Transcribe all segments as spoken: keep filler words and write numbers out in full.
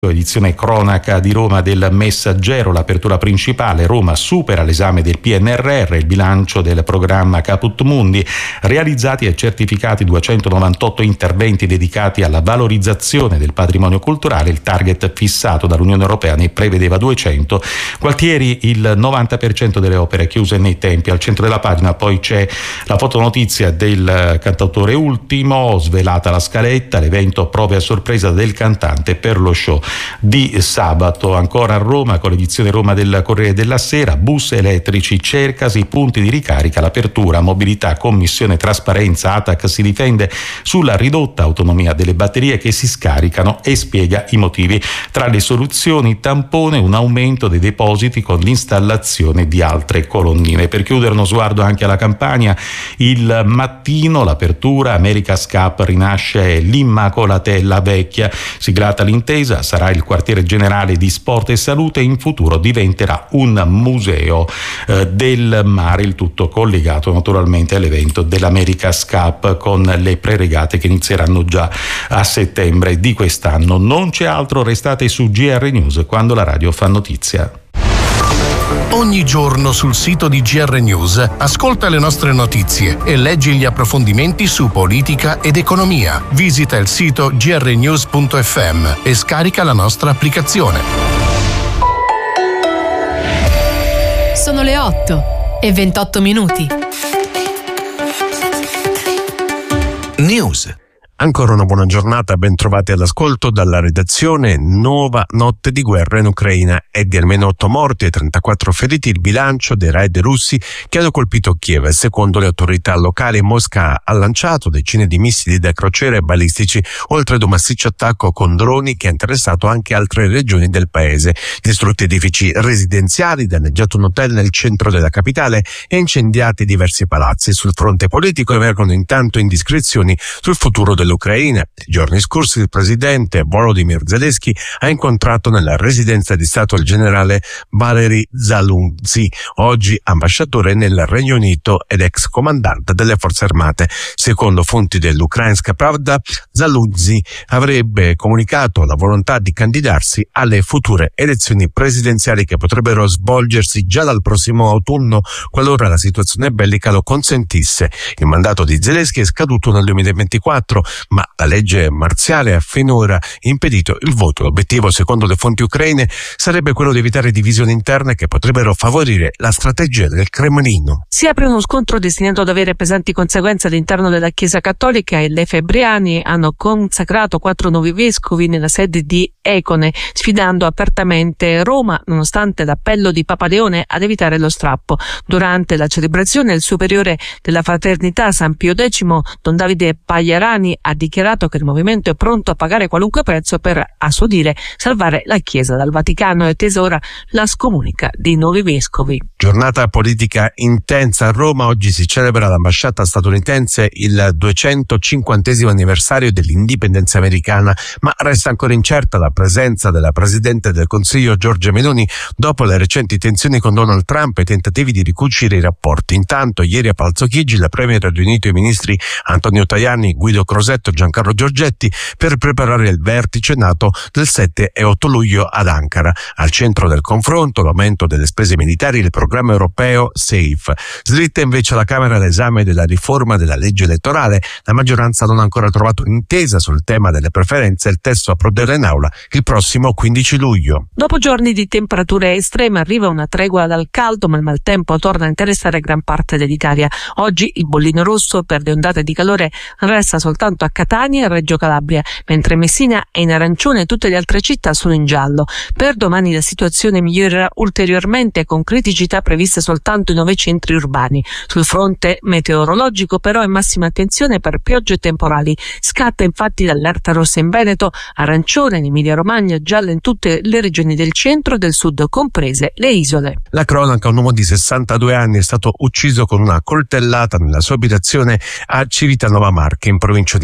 Edizione cronaca di Roma del Messaggero, l'apertura principale: Roma supera l'esame del P N R R, il bilancio del programma Caput Mundi, realizzati e certificati duecentonovantotto interventi dedicati alla valorizzazione del patrimonio culturale, il target fissato dall'Unione Europea ne prevedeva duecento, Gualtieri il novanta per cento delle opere chiuse nei tempi. Al centro della pagina poi c'è la fotonotizia del cantautore Ultimo, svelata la scaletta, l'evento prove a sorpresa del cantante per lo show di sabato. Ancora a Roma, con l'edizione Roma del Corriere della Sera: bus elettrici, cercasi punti di ricarica, l'apertura, mobilità, commissione trasparenza, A T A C si difende sulla ridotta autonomia delle batterie che si scaricano e spiega i motivi. Tra le soluzioni, tampone, un aumento dei depositi con l'installazione di altre colonnine. Per chiudere uno sguardo anche alla Campania, Il Mattino, l'apertura, America's Cup, rinasce l'Immacolatella Vecchia, siglata l'intesa, sarà il quartiere generale di sport e salute, in futuro diventerà un museo eh, del mare, il tutto collegato naturalmente all'evento dell'America's Cup con le preregate che inizieranno già a settembre di quest'anno. Non c'è altro, restate su G R News, quando la radio fa notizia. Ogni giorno sul sito di G R News ascolta le nostre notizie e leggi gli approfondimenti su politica ed economia. Visita il sito g r news punto f m e scarica la nostra applicazione. Sono le otto e ventotto minuti. News. Ancora una buona giornata, ben trovati all'ascolto dalla redazione. Nuova notte di guerra in Ucraina e di almeno otto morti e trentaquattro feriti il bilancio dei raid russi che hanno colpito Kiev. Secondo le autorità locali, Mosca ha lanciato decine di missili da crociera e balistici, oltre ad un massiccio attacco con droni che ha interessato anche altre regioni del paese. Distrutti edifici residenziali, danneggiato un hotel nel centro della capitale e incendiati diversi palazzi. Sul fronte politico emergono intanto indiscrezioni sul futuro dell'Ucraina. I giorni scorsi il presidente Volodymyr Zelensky ha incontrato nella residenza di Stato il generale Valery Zaluzhnyi, oggi ambasciatore nel Regno Unito ed ex comandante delle forze armate. Secondo fonti dell'Ukrainska Pravda, Zaluzhnyi avrebbe comunicato la volontà di candidarsi alle future elezioni presidenziali che potrebbero svolgersi già dal prossimo autunno qualora la situazione bellica lo consentisse. Il mandato di Zelensky è scaduto nel duemilaventiquattro, ma la legge marziale ha finora impedito il voto. L'obiettivo, secondo le fonti ucraine, sarebbe quello di evitare divisioni interne che potrebbero favorire la strategia del Cremlino. Si apre uno scontro destinato ad avere pesanti conseguenze all'interno della Chiesa Cattolica e le febbriani hanno consacrato quattro nuovi vescovi nella sede di Econe, sfidando apertamente Roma nonostante l'appello di Papa Leone ad evitare lo strappo. Durante la celebrazione il superiore della Fraternità San Pio X, Don Davide Pagliarani, ha dichiarato che il movimento è pronto a pagare qualunque prezzo per, a suo dire, salvare la Chiesa dal Vaticano, e attesa ora la scomunica dei nuovi vescovi. Giornata politica intensa a Roma. Oggi si celebra all'ambasciata statunitense il duecentocinquantesimo anniversario dell'indipendenza americana, ma resta ancora incerta la presenza della Presidente del Consiglio Giorgia Meloni dopo le recenti tensioni con Donald Trump e i tentativi di ricucire i rapporti. Intanto ieri a Palazzo Chigi la Premier ha riunito i ministri Antonio Tajani, Guido Crosetto e Giancarlo Giorgetti per preparare il vertice NATO del sette e otto luglio ad Ankara. Al centro del confronto l'aumento delle spese militari e il programma europeo SAFE. Slitta invece alla Camera l'esame della riforma della legge elettorale. La maggioranza non ha ancora trovato un'intesa sul tema delle preferenze e il testo approderà in aula il prossimo quindici luglio. Dopo giorni di temperature estreme arriva una tregua dal caldo, ma il maltempo torna a interessare gran parte dell'Italia. Oggi il bollino rosso per le ondate di calore resta soltanto a Catania e Reggio Calabria, mentre Messina è in arancione e tutte le altre città sono in giallo. Per domani la situazione migliorerà ulteriormente con criticità previste soltanto in nove centri urbani. Sul fronte meteorologico però è massima attenzione per piogge temporali. Scatta infatti l'allerta rossa in Veneto, arancione in Emilia Romagna, gialla in tutte le regioni del centro e del sud, comprese le isole. La cronaca: un uomo di sessantadue anni è stato ucciso con una coltellata nella sua abitazione a Civitanova Marche, in provincia di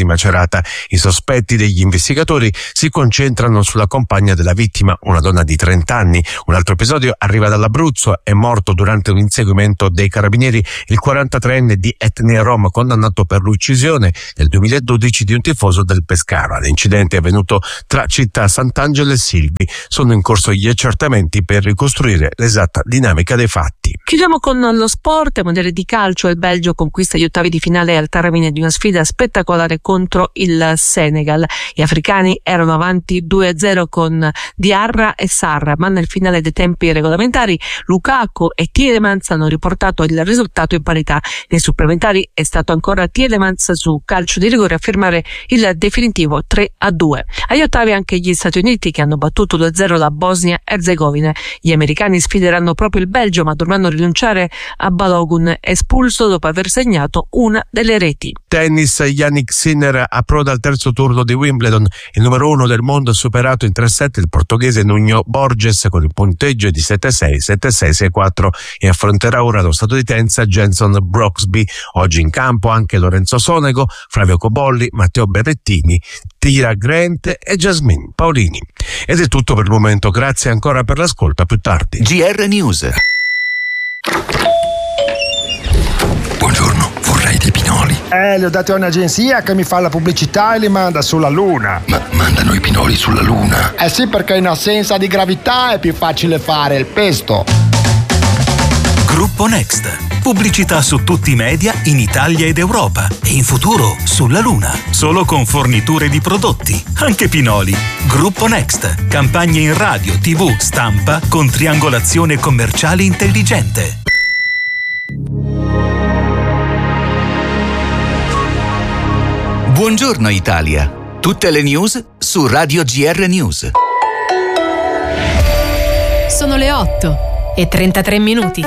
Macerata. I sospetti degli investigatori si concentrano sulla compagna della vittima, una donna di trenta anni. Un altro episodio arriva dall'Abruzzo. È morto durante un inseguimento dei carabinieri il quarantatreenne di etnia rom, condannato per l'uccisione nel duemiladodici di un tifoso del Pescara. L'incidente è avvenuto tra città Sant'Angelo e Silvi. Sono in corso gli accertamenti per ricostruire l'esatta dinamica dei fatti. Chiudiamo con lo sport. Mondiale di calcio, il Belgio conquista gli ottavi di finale al termine di una sfida spettacolare contro il Senegal. Gli africani erano avanti due a zero con Diarra e Sarra, ma nel finale dei tempi regolamentari Lukaku e Tielemans hanno riportato il risultato in parità. Nei supplementari è stato ancora Tielemans su calcio di rigore a firmare il definitivo tre a due. Agli ottavi anche gli Stati Uniti, che hanno battuto due a zero la Bosnia-Erzegovina. Gli americani sfideranno proprio il Belgio, ma dovranno rinunciare a Balogun, espulso dopo aver segnato una delle reti. Tennis, Yannick Sinner approda al terzo turno di Wimbledon. Il numero uno del mondo ha superato in tre set il portoghese Nuno Borges con il punteggio di sette a sei, sette a sei, sei a quattro e affronterà ora lo statunitense Jenson Brooksby. Oggi in campo anche Lorenzo Sonego, Flavio Cobolli, Matteo Berrettini, Tira Grant e Jasmine Paolini. Ed è tutto per il momento, grazie ancora per l'ascolto, a più tardi. G R News. Buongiorno, vorrei dei pinoli. Eh, li ho dati a un'agenzia che mi fa la pubblicità e li manda sulla Luna. Ma mandano i pinoli sulla Luna? Eh sì, perché in assenza di gravità è più facile fare il pesto. Gruppo Next. Pubblicità su tutti i media in Italia ed Europa e in futuro sulla Luna. Solo con forniture di prodotti, anche pinoli. Gruppo Next. Campagne in radio, tivù, stampa con triangolazione commerciale intelligente. Buongiorno Italia. Tutte le news su Radio G R News. Sono le otto e trentatré minuti.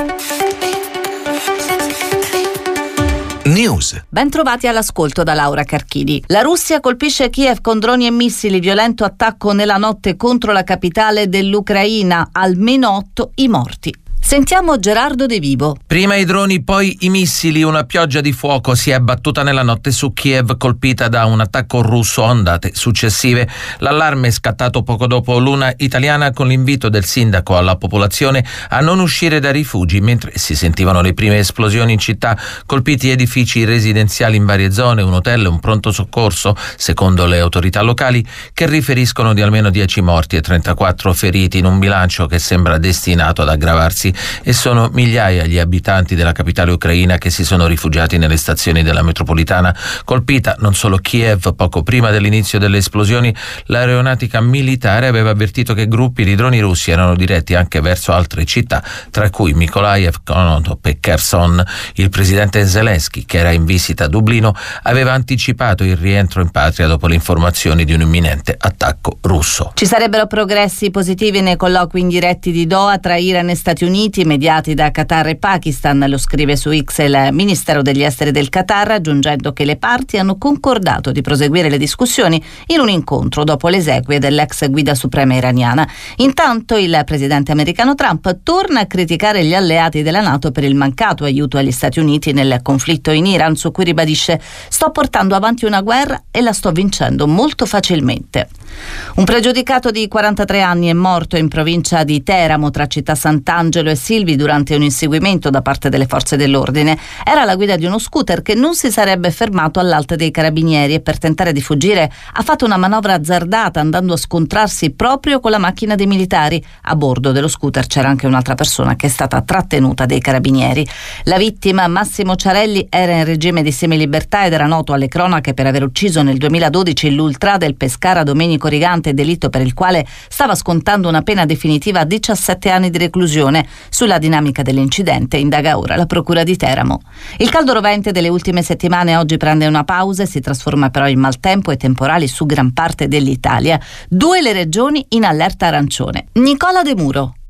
News. Ben trovati all'ascolto da Laura Carchidi. La Russia colpisce Kiev con droni e missili, violento attacco nella notte contro la capitale dell'Ucraina, almeno otto i morti. Sentiamo Gerardo De Vivo. Prima i droni, poi i missili. Una pioggia di fuoco si è abbattuta nella notte su Kiev, colpita da un attacco russo a ondate successive. L'allarme è scattato poco dopo l'una italiana con l'invito del sindaco alla popolazione a non uscire dai rifugi, mentre si sentivano le prime esplosioni in città, colpiti edifici residenziali in varie zone, un hotel e un pronto soccorso, secondo le autorità locali, che riferiscono di almeno dieci morti e trentaquattro feriti, in un bilancio che sembra destinato ad aggravarsi. E sono migliaia gli abitanti della capitale ucraina che si sono rifugiati nelle stazioni della metropolitana, colpita non solo Kiev. Poco prima dell'inizio delle esplosioni, l'aeronautica militare aveva avvertito che gruppi di droni russi erano diretti anche verso altre città, tra cui Mykolaiv, Konotop e Kherson. Il presidente Zelensky, che era in visita a Dublino, aveva anticipato il rientro in patria dopo le informazioni di un imminente attacco russo. Ci sarebbero progressi positivi nei colloqui indiretti di Doha tra Iran e Stati Uniti, mediati da Qatar e Pakistan, lo scrive su X il Ministero degli Esteri del Qatar, aggiungendo che le parti hanno concordato di proseguire le discussioni in un incontro dopo le esequie dell'ex guida suprema iraniana. Intanto il presidente americano Trump torna a criticare gli alleati della NATO per il mancato aiuto agli Stati Uniti nel conflitto in Iran, su cui ribadisce: sto portando avanti una guerra e la sto vincendo molto facilmente. Un pregiudicato di quarantatré anni è morto in provincia di Teramo, tra città Sant'Angelo e Silvi, durante un inseguimento da parte delle forze dell'ordine. Era alla guida di uno scooter che non si sarebbe fermato all'alta dei carabinieri e per tentare di fuggire ha fatto una manovra azzardata, andando a scontrarsi proprio con la macchina dei militari. A bordo dello scooter c'era anche un'altra persona che è stata trattenuta dai carabinieri. La vittima, Massimo Ciarelli, era in regime di semilibertà ed era noto alle cronache per aver ucciso nel duemiladodici l'ultra del Pescara Domenico Rigante, delitto per il quale stava scontando una pena definitiva a diciassette anni di reclusione. Sulla dinamica dell'incidente indaga ora la procura di Teramo. Il caldo rovente delle ultime settimane oggi prende una pausa e si trasforma però in maltempo e temporali su gran parte dell'Italia. Due le regioni in allerta arancione. Nicola De Muro.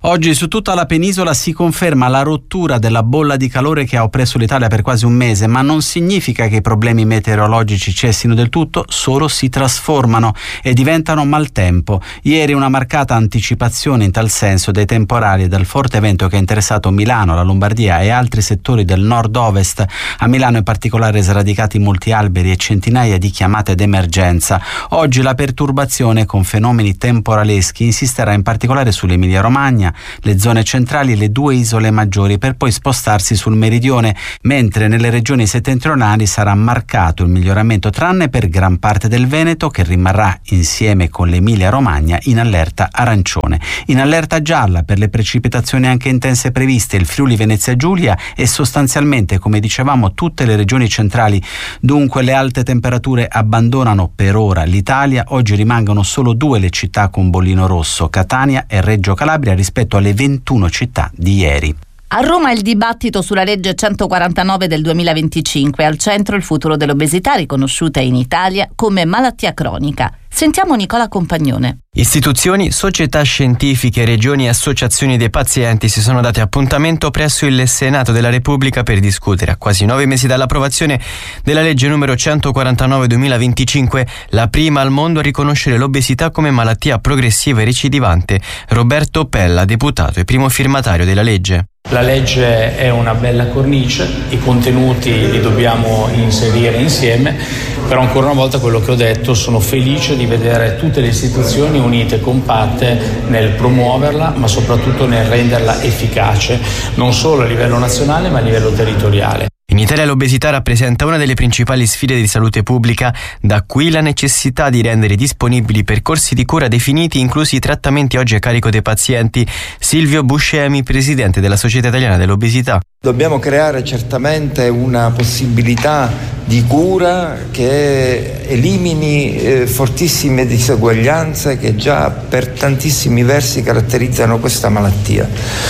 Oggi su tutta la penisola si conferma la rottura della bolla di calore che ha oppresso l'Italia per quasi un mese, ma non significa che i problemi meteorologici cessino del tutto, solo si trasformano e diventano maltempo. Ieri una marcata anticipazione in tal senso dei temporali e dal forte vento che ha interessato Milano, la Lombardia e altri settori del nord-ovest. A Milano in particolare sradicati molti alberi e centinaia di chiamate d'emergenza. Oggi la perturbazione con fenomeni temporaleschi insisterà in particolare sull'Emilia-Romagna, le zone centrali e le due isole maggiori, per poi spostarsi sul meridione, mentre nelle regioni settentrionali sarà marcato il miglioramento, tranne per gran parte del Veneto, che rimarrà insieme con l'Emilia-Romagna in allerta arancione. In allerta gialla per le precipitazioni anche intense previste il Friuli Venezia Giulia e sostanzialmente, come dicevamo, tutte le regioni centrali. Dunque le alte temperature abbandonano per ora l'Italia. Oggi rimangono solo due le città con bollino rosso, Catania e Reggio Calabria, rispetto alle ventuno città di ieri. A Roma il dibattito sulla legge centoquarantanove del duemilaventicinque, al centro il futuro dell'obesità, riconosciuta in Italia come malattia cronica. Sentiamo Nicola Compagnone. Istituzioni, società scientifiche, regioni e associazioni dei pazienti si sono date appuntamento presso il Senato della Repubblica per discutere, a quasi nove mesi dall'approvazione della legge numero centoquarantanove duemilaventicinque, la prima al mondo a riconoscere l'obesità come malattia progressiva e recidivante. Roberto Pella, deputato e primo firmatario della legge. La legge è una bella cornice, i contenuti li dobbiamo inserire insieme, però ancora una volta quello che ho detto, sono felice di vedere tutte le istituzioni unite, compatte nel promuoverla, ma soprattutto nel renderla efficace, non solo a livello nazionale ma a livello territoriale. In Italia l'obesità rappresenta una delle principali sfide di salute pubblica, da qui la necessità di rendere disponibili percorsi di cura definiti, inclusi i trattamenti oggi a carico dei pazienti. Silvio Buscemi, presidente della Società Italiana dell'Obesità. Dobbiamo creare certamente una possibilità di cura che elimini eh, fortissime diseguaglianze che già per tantissimi versi caratterizzano questa malattia.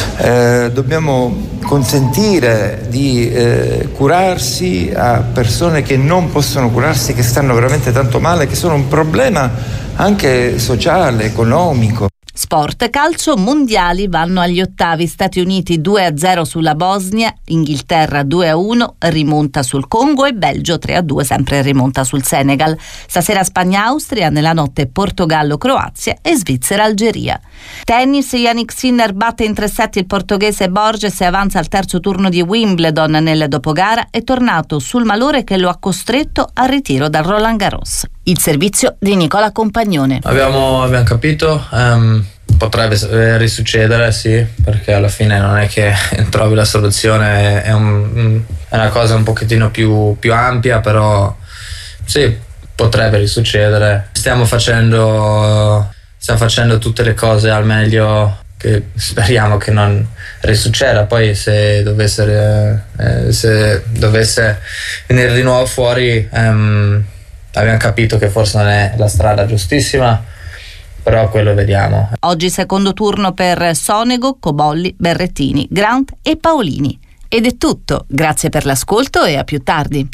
Eh, dobbiamo consentire di eh, curarsi a persone che non possono curarsi, che stanno veramente tanto male, che sono un problema anche sociale, economico. Sport, calcio, mondiali vanno agli ottavi. Stati Uniti due a zero sulla Bosnia, Inghilterra due a uno, rimonta sul Congo e Belgio tre a due, sempre rimonta sul Senegal. Stasera Spagna-Austria, nella notte Portogallo-Croazia e Svizzera-Algeria. Tennis, Jannik Sinner batte in tre set il portoghese Borges e avanza al terzo turno di Wimbledon. Nel dopogara è tornato sul malore che lo ha costretto al ritiro dal Roland Garros. Il servizio di Nicola Compagnone. Abbiamo, abbiamo capito, um, potrebbe risuccedere, sì, perché alla fine non è che trovi la soluzione, è, un, è una cosa un pochettino più, più ampia, però sì, potrebbe risuccedere. Stiamo facendo, stiamo facendo tutte le cose al meglio, che speriamo che non risucceda. Poi se dovesse, eh, se dovesse venire di nuovo fuori, um, abbiamo capito che forse non è la strada giustissima, però quello vediamo. Oggi secondo turno per Sonego, Cobolli, Berrettini, Grant e Paolini. Ed è tutto, grazie per l'ascolto e a più tardi.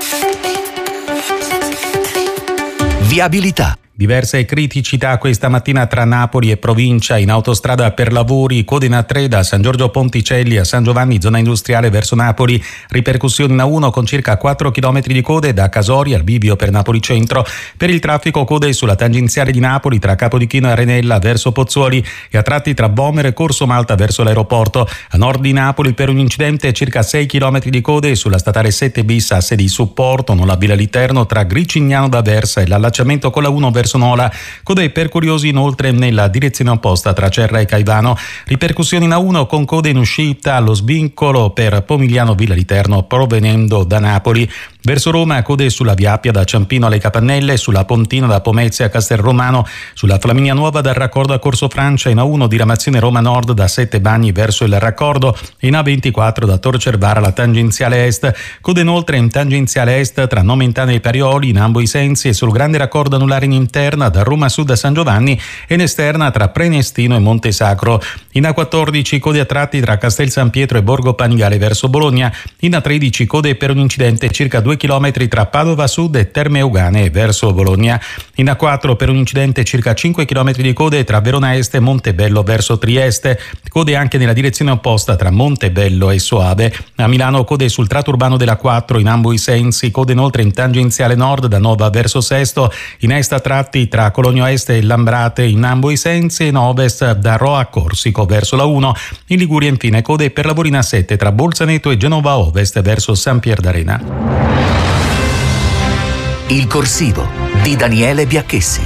Viabilità. Diverse criticità questa mattina tra Napoli e provincia, in autostrada per lavori, code in A tre da San Giorgio Ponticelli a San Giovanni, zona industriale verso Napoli, ripercussioni in A uno con circa quattro chilometri di code da Casori al bivio per Napoli Centro. Per il traffico code sulla tangenziale di Napoli tra Capodichino e Arenella verso Pozzuoli e a tratti tra Vomero e Corso Malta verso l'aeroporto. A nord di Napoli per un incidente circa sei chilometri di code sulla statale sette bis asse di supporto, non la Villa Literno tra Gricignano d'Aversa e l'allacciamento con la uno verso Nola. Code per curiosi inoltre nella direzione opposta tra Cerra e Caivano. Ripercussioni in A uno con code in uscita allo svincolo per Pomigliano Villa Literno provenendo da Napoli. Verso Roma code sulla Via Appia da Ciampino alle Capannelle, sulla Pontina da Pomezia a Castelromano, sulla Flaminia Nuova dal raccordo a Corso Francia, in A uno diramazione Roma Nord da Sette Bagni verso il raccordo, in A ventiquattro da Tor Cervara alla tangenziale est. Code inoltre in tangenziale est tra Nomentana e Parioli in ambo i sensi e sul grande raccordo anulare in interna da Roma Sud a San Giovanni e in esterna tra Prenestino e Montesacro. In A quattordici code a tratti tra Castel San Pietro e Borgo Panigale verso Bologna. In A tredici code per un incidente circa due chilometri tra Padova Sud e Terme Euganee verso Bologna. In A quattro per un incidente circa cinque chilometri di code tra Verona Est e Montebello verso Trieste. Code anche nella direzione opposta tra Montebello e Soave. A Milano code sul tratto urbano della quattro in ambo i sensi. Code inoltre in tangenziale nord da Nova verso Sesto. In est a tratti tra Cologno Est e Lambrate in ambo i sensi. E in ovest da Roa Corsico verso la uno. In Liguria infine code per lavori in A sette tra Bolzaneto e Genova Ovest verso San Pier d'Arena. Il corsivo di Daniele Biacchessi.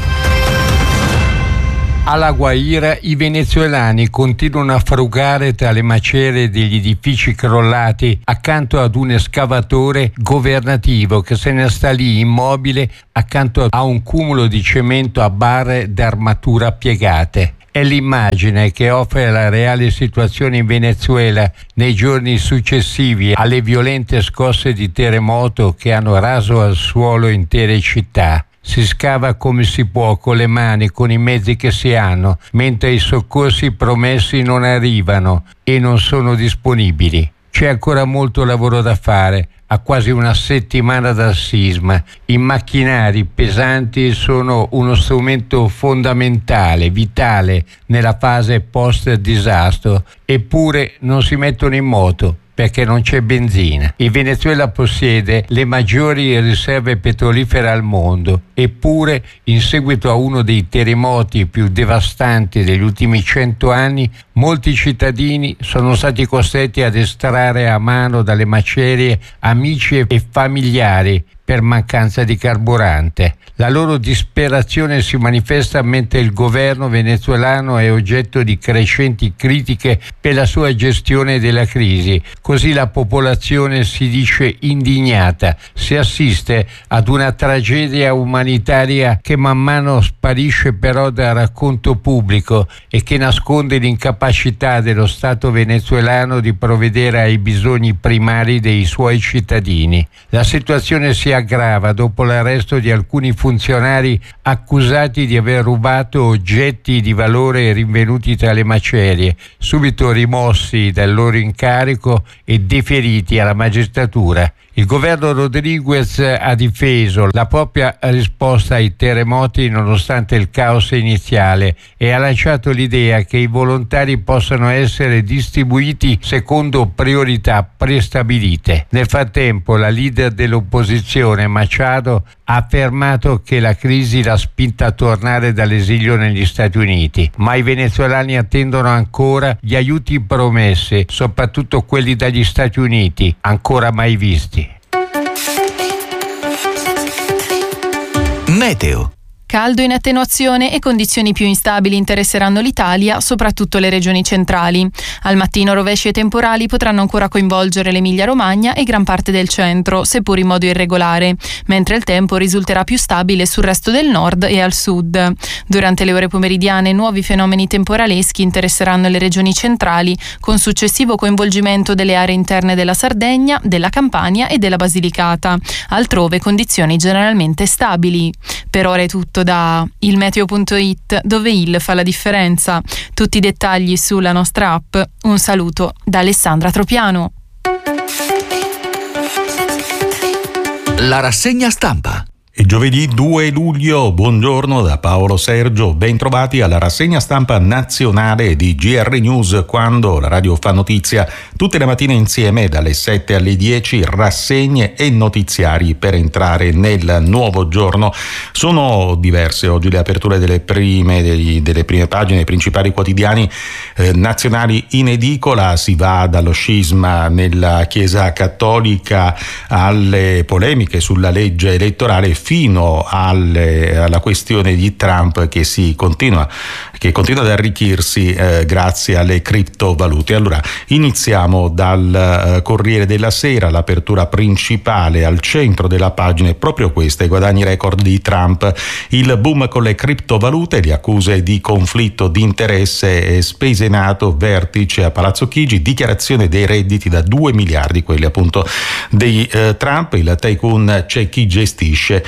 Alla Guaira i venezuelani continuano a frugare tra le macerie degli edifici crollati accanto ad un escavatore governativo che se ne sta lì immobile accanto a un cumulo di cemento a barre d'armatura piegate. È l'immagine che offre la reale situazione in Venezuela nei giorni successivi alle violente scosse di terremoto che hanno raso al suolo intere città. Si scava come si può con le mani, con i mezzi che si hanno, mentre i soccorsi promessi non arrivano e non sono disponibili. C'è ancora molto lavoro da fare. A quasi una settimana dal sisma, i macchinari pesanti sono uno strumento fondamentale, vitale nella fase post-disastro, eppure non si mettono in moto perché non c'è benzina. Il Venezuela possiede le maggiori riserve petrolifere al mondo, eppure in seguito a uno dei terremoti più devastanti degli ultimi cento anni, molti cittadini sono stati costretti ad estrarre a mano dalle macerie amici e familiari per mancanza di carburante. La loro disperazione si manifesta mentre il governo venezuelano è oggetto di crescenti critiche per la sua gestione della crisi. Così la popolazione si dice indignata. Si assiste ad una tragedia umanitaria che man mano sparisce però dal racconto pubblico e che nasconde l'incapacità dello Stato venezuelano di provvedere ai bisogni primari dei suoi cittadini. La situazione si aggrava dopo l'arresto di alcuni funzionari accusati di aver rubato oggetti di valore rinvenuti tra le macerie, subito rimossi dal loro incarico e deferiti alla magistratura. Il governo Rodriguez ha difeso la propria risposta ai terremoti nonostante il caos iniziale e ha lanciato l'idea che i volontari possano essere distribuiti secondo priorità prestabilite. Nel frattempo la leader dell'opposizione Machado ha affermato che la crisi l'ha spinta a tornare dall'esilio negli Stati Uniti, ma i venezuelani attendono ancora gli aiuti promessi, soprattutto quelli dagli Stati Uniti, ancora mai visti. Meteo. Caldo in attenuazione e condizioni più instabili interesseranno l'Italia, soprattutto le regioni centrali. Al mattino rovesci e temporali potranno ancora coinvolgere l'Emilia-Romagna e gran parte del centro, seppur in modo irregolare, mentre il tempo risulterà più stabile sul resto del nord e al sud. Durante le ore pomeridiane nuovi fenomeni temporaleschi interesseranno le regioni centrali, con successivo coinvolgimento delle aree interne della Sardegna, della Campania e della Basilicata. Altrove condizioni generalmente stabili. Per ora è tutto da ilmeteo punto it, dove il fa la differenza. Tutti i dettagli sulla nostra app. Un saluto da Alessandra Tropiano. La rassegna stampa. È giovedì due luglio, buongiorno da Paolo Sergio, ben trovati alla rassegna stampa nazionale di G R News, quando la radio fa notizia tutte le mattine insieme dalle sette alle dieci, rassegne e notiziari per entrare nel nuovo giorno. Sono diverse oggi le aperture delle prime, dei, delle prime pagine dei principali quotidiani eh, nazionali in edicola. Si va dallo scisma nella Chiesa Cattolica alle polemiche sulla legge elettorale fino alle, alla questione di Trump che si continua che continua ad arricchirsi eh, grazie alle criptovalute. Allora iniziamo dal eh, Corriere della Sera. L'apertura principale al centro della pagina è proprio questa: i guadagni record di Trump, il boom con le criptovalute, le accuse di conflitto di interesse e spese NATO, vertice a Palazzo Chigi, dichiarazione dei redditi da due miliardi, quelli appunto dei eh, Trump. Il tycoon c'è chi gestisce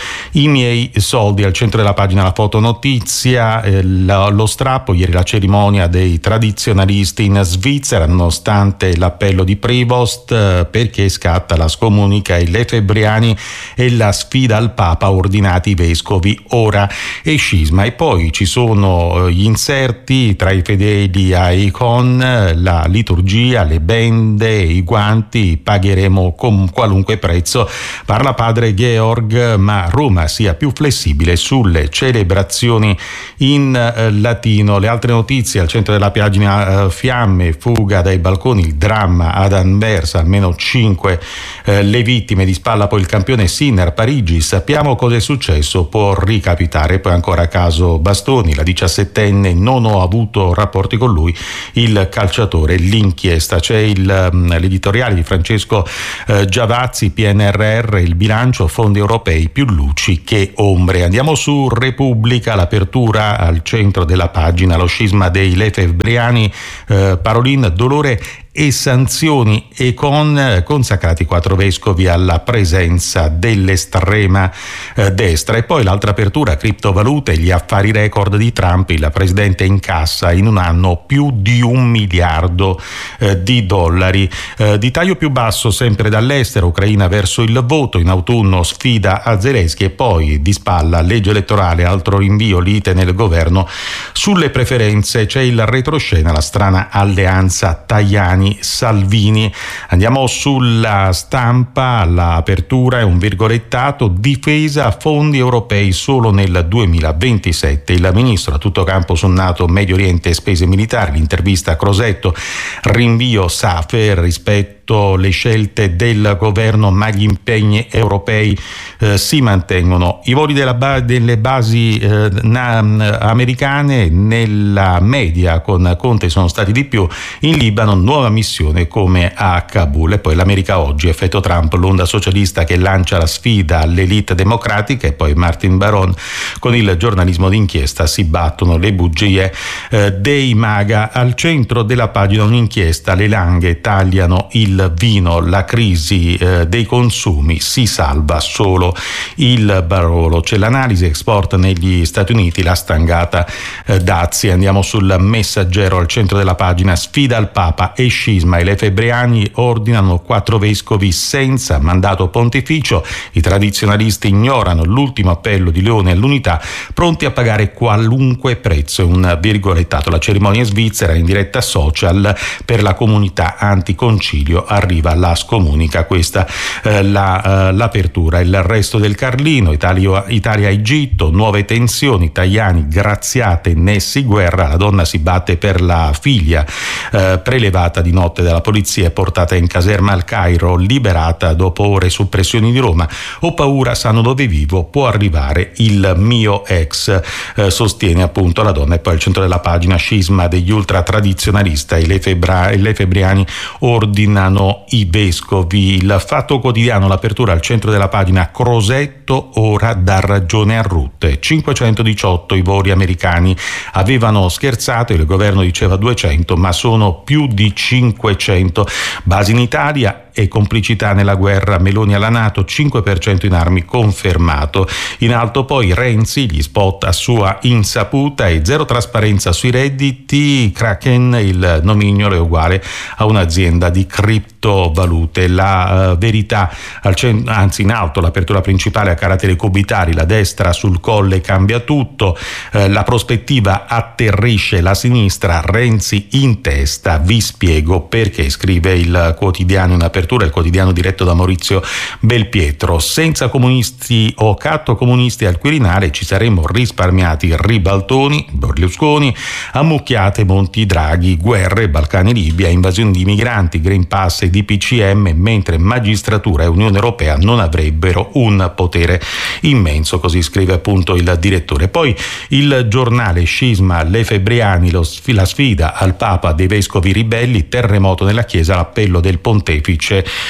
i miei soldi. Al centro della pagina la fotonotizia, eh, lo, lo strappo, ieri la cerimonia dei tradizionalisti in Svizzera, nonostante l'appello di Prevost, eh, perché scatta la scomunica e Lefebvriani e la sfida al Papa, ordinati i vescovi ora e scisma. E poi ci sono gli inserti tra i fedeli a Icon, la liturgia, le bende, i guanti, pagheremo con qualunque prezzo, parla padre Georg, ma Roma sia più flessibile sulle celebrazioni in eh, latino. Le altre notizie al centro della pagina, eh, fiamme, fuga dai balconi, il dramma ad Anversa, almeno cinque eh, le vittime, di spalla poi il campione Sinner, Parigi, sappiamo cosa è successo, può ricapitare. Poi ancora caso Bastoni, la diciassettenne, non ho avuto rapporti con lui, il calciatore, l'inchiesta. C'è il, l'editoriale di Francesco eh, Giavazzi, P N R R, il bilancio, fondi europei, più luci che ombre. Andiamo su Repubblica, l'apertura al centro della pagina, lo scisma dei Lefebvriani, eh, Parolin, dolore e sanzioni, e con consacrati quattro vescovi alla presenza dell'estrema eh, destra. E poi l'altra apertura, criptovalute, gli affari record di Trump, il presidente incassa in un anno più di un miliardo eh, di dollari. Eh, di taglio più basso sempre dall'estero, Ucraina verso il voto, in autunno sfida a Zelensky, e poi di spalla legge elettorale, altro rinvio, lite nel governo sulle preferenze. C'è il retroscena, la strana alleanza Tajani Salvini. Andiamo sulla Stampa, l'apertura è un virgolettato, difesa fondi europei solo nel duemilaventisette, il ministro a tutto campo sul NATO, Medio Oriente e spese militari. L'intervista a Crosetto, rinvio Safer, rispetto le scelte del governo, ma gli impegni europei eh, si mantengono. I voli della ba- delle basi eh, na- americane nella media con Conte sono stati di più. In Libano nuova missione come a Kabul. E poi l'America oggi, effetto Trump, l'onda socialista che lancia la sfida all'elite democratica. E poi Martin Baron, con il giornalismo d'inchiesta si battono le bugie eh, dei MAGA. Al centro della pagina un'inchiesta, le langhe tagliano il vino, la crisi eh, dei consumi, si salva solo il Barolo. C'è l'analisi export negli Stati Uniti, la stangata eh, dazi. Andiamo sul Messaggero, al centro della pagina, sfida al Papa e scisma, i Lefebvriani ordinano quattro vescovi senza mandato pontificio, i tradizionalisti ignorano l'ultimo appello di Leone all'unità, pronti a pagare qualunque prezzo. Un virgolettato, la cerimonia svizzera in diretta social per la comunità anticoncilio, arriva la scomunica. Questa eh, la, eh, l'apertura. Il resto del Carlino, Italia, Italia-Egitto, nuove tensioni, Tajani graziate, Nessi guerra, la donna si batte per la figlia eh, prelevata di notte dalla polizia e portata in caserma al Cairo, liberata dopo ore su pressioni di Roma. Ho paura, sanno dove vivo, può arrivare il mio ex, eh, sostiene appunto la donna. E poi al centro della pagina, scisma degli ultra tradizionalisti, i Lefebvriani ordinano i vescovi. Il Fatto Quotidiano, l'apertura al centro della pagina, Crosetto ora dà ragione a Rutte, cinquecentodiciotto i voli americani, avevano scherzato, il governo diceva duecento, ma sono più di cinquecento. Basi in Italia e complicità nella guerra, Meloni alla NATO, cinque per cento in armi confermato. In alto poi Renzi, gli spot a sua insaputa e zero trasparenza sui redditi, Kraken, il nomignolo è uguale a un'azienda di criptovalute. La uh, verità, al cent- anzi in alto, l'apertura principale a caratteri cubitali, la destra sul colle cambia tutto, uh, la prospettiva atterrisce la sinistra, Renzi in testa, vi spiego perché, scrive il quotidiano in apertura, il quotidiano diretto da Maurizio Belpietro. Senza comunisti o catto comunisti al Quirinale ci saremmo risparmiati ribaltoni, Berlusconi, ammucchiate Monti Draghi, guerre, Balcani, Libia, invasioni di migranti, Green Pass e D P C M, mentre magistratura e Unione Europea non avrebbero un potere immenso, così scrive appunto il direttore. Poi il giornale, scisma Lefebvriani, lo, la sfida al Papa dei vescovi ribelli, terremoto nella Chiesa, l'appello del pontefice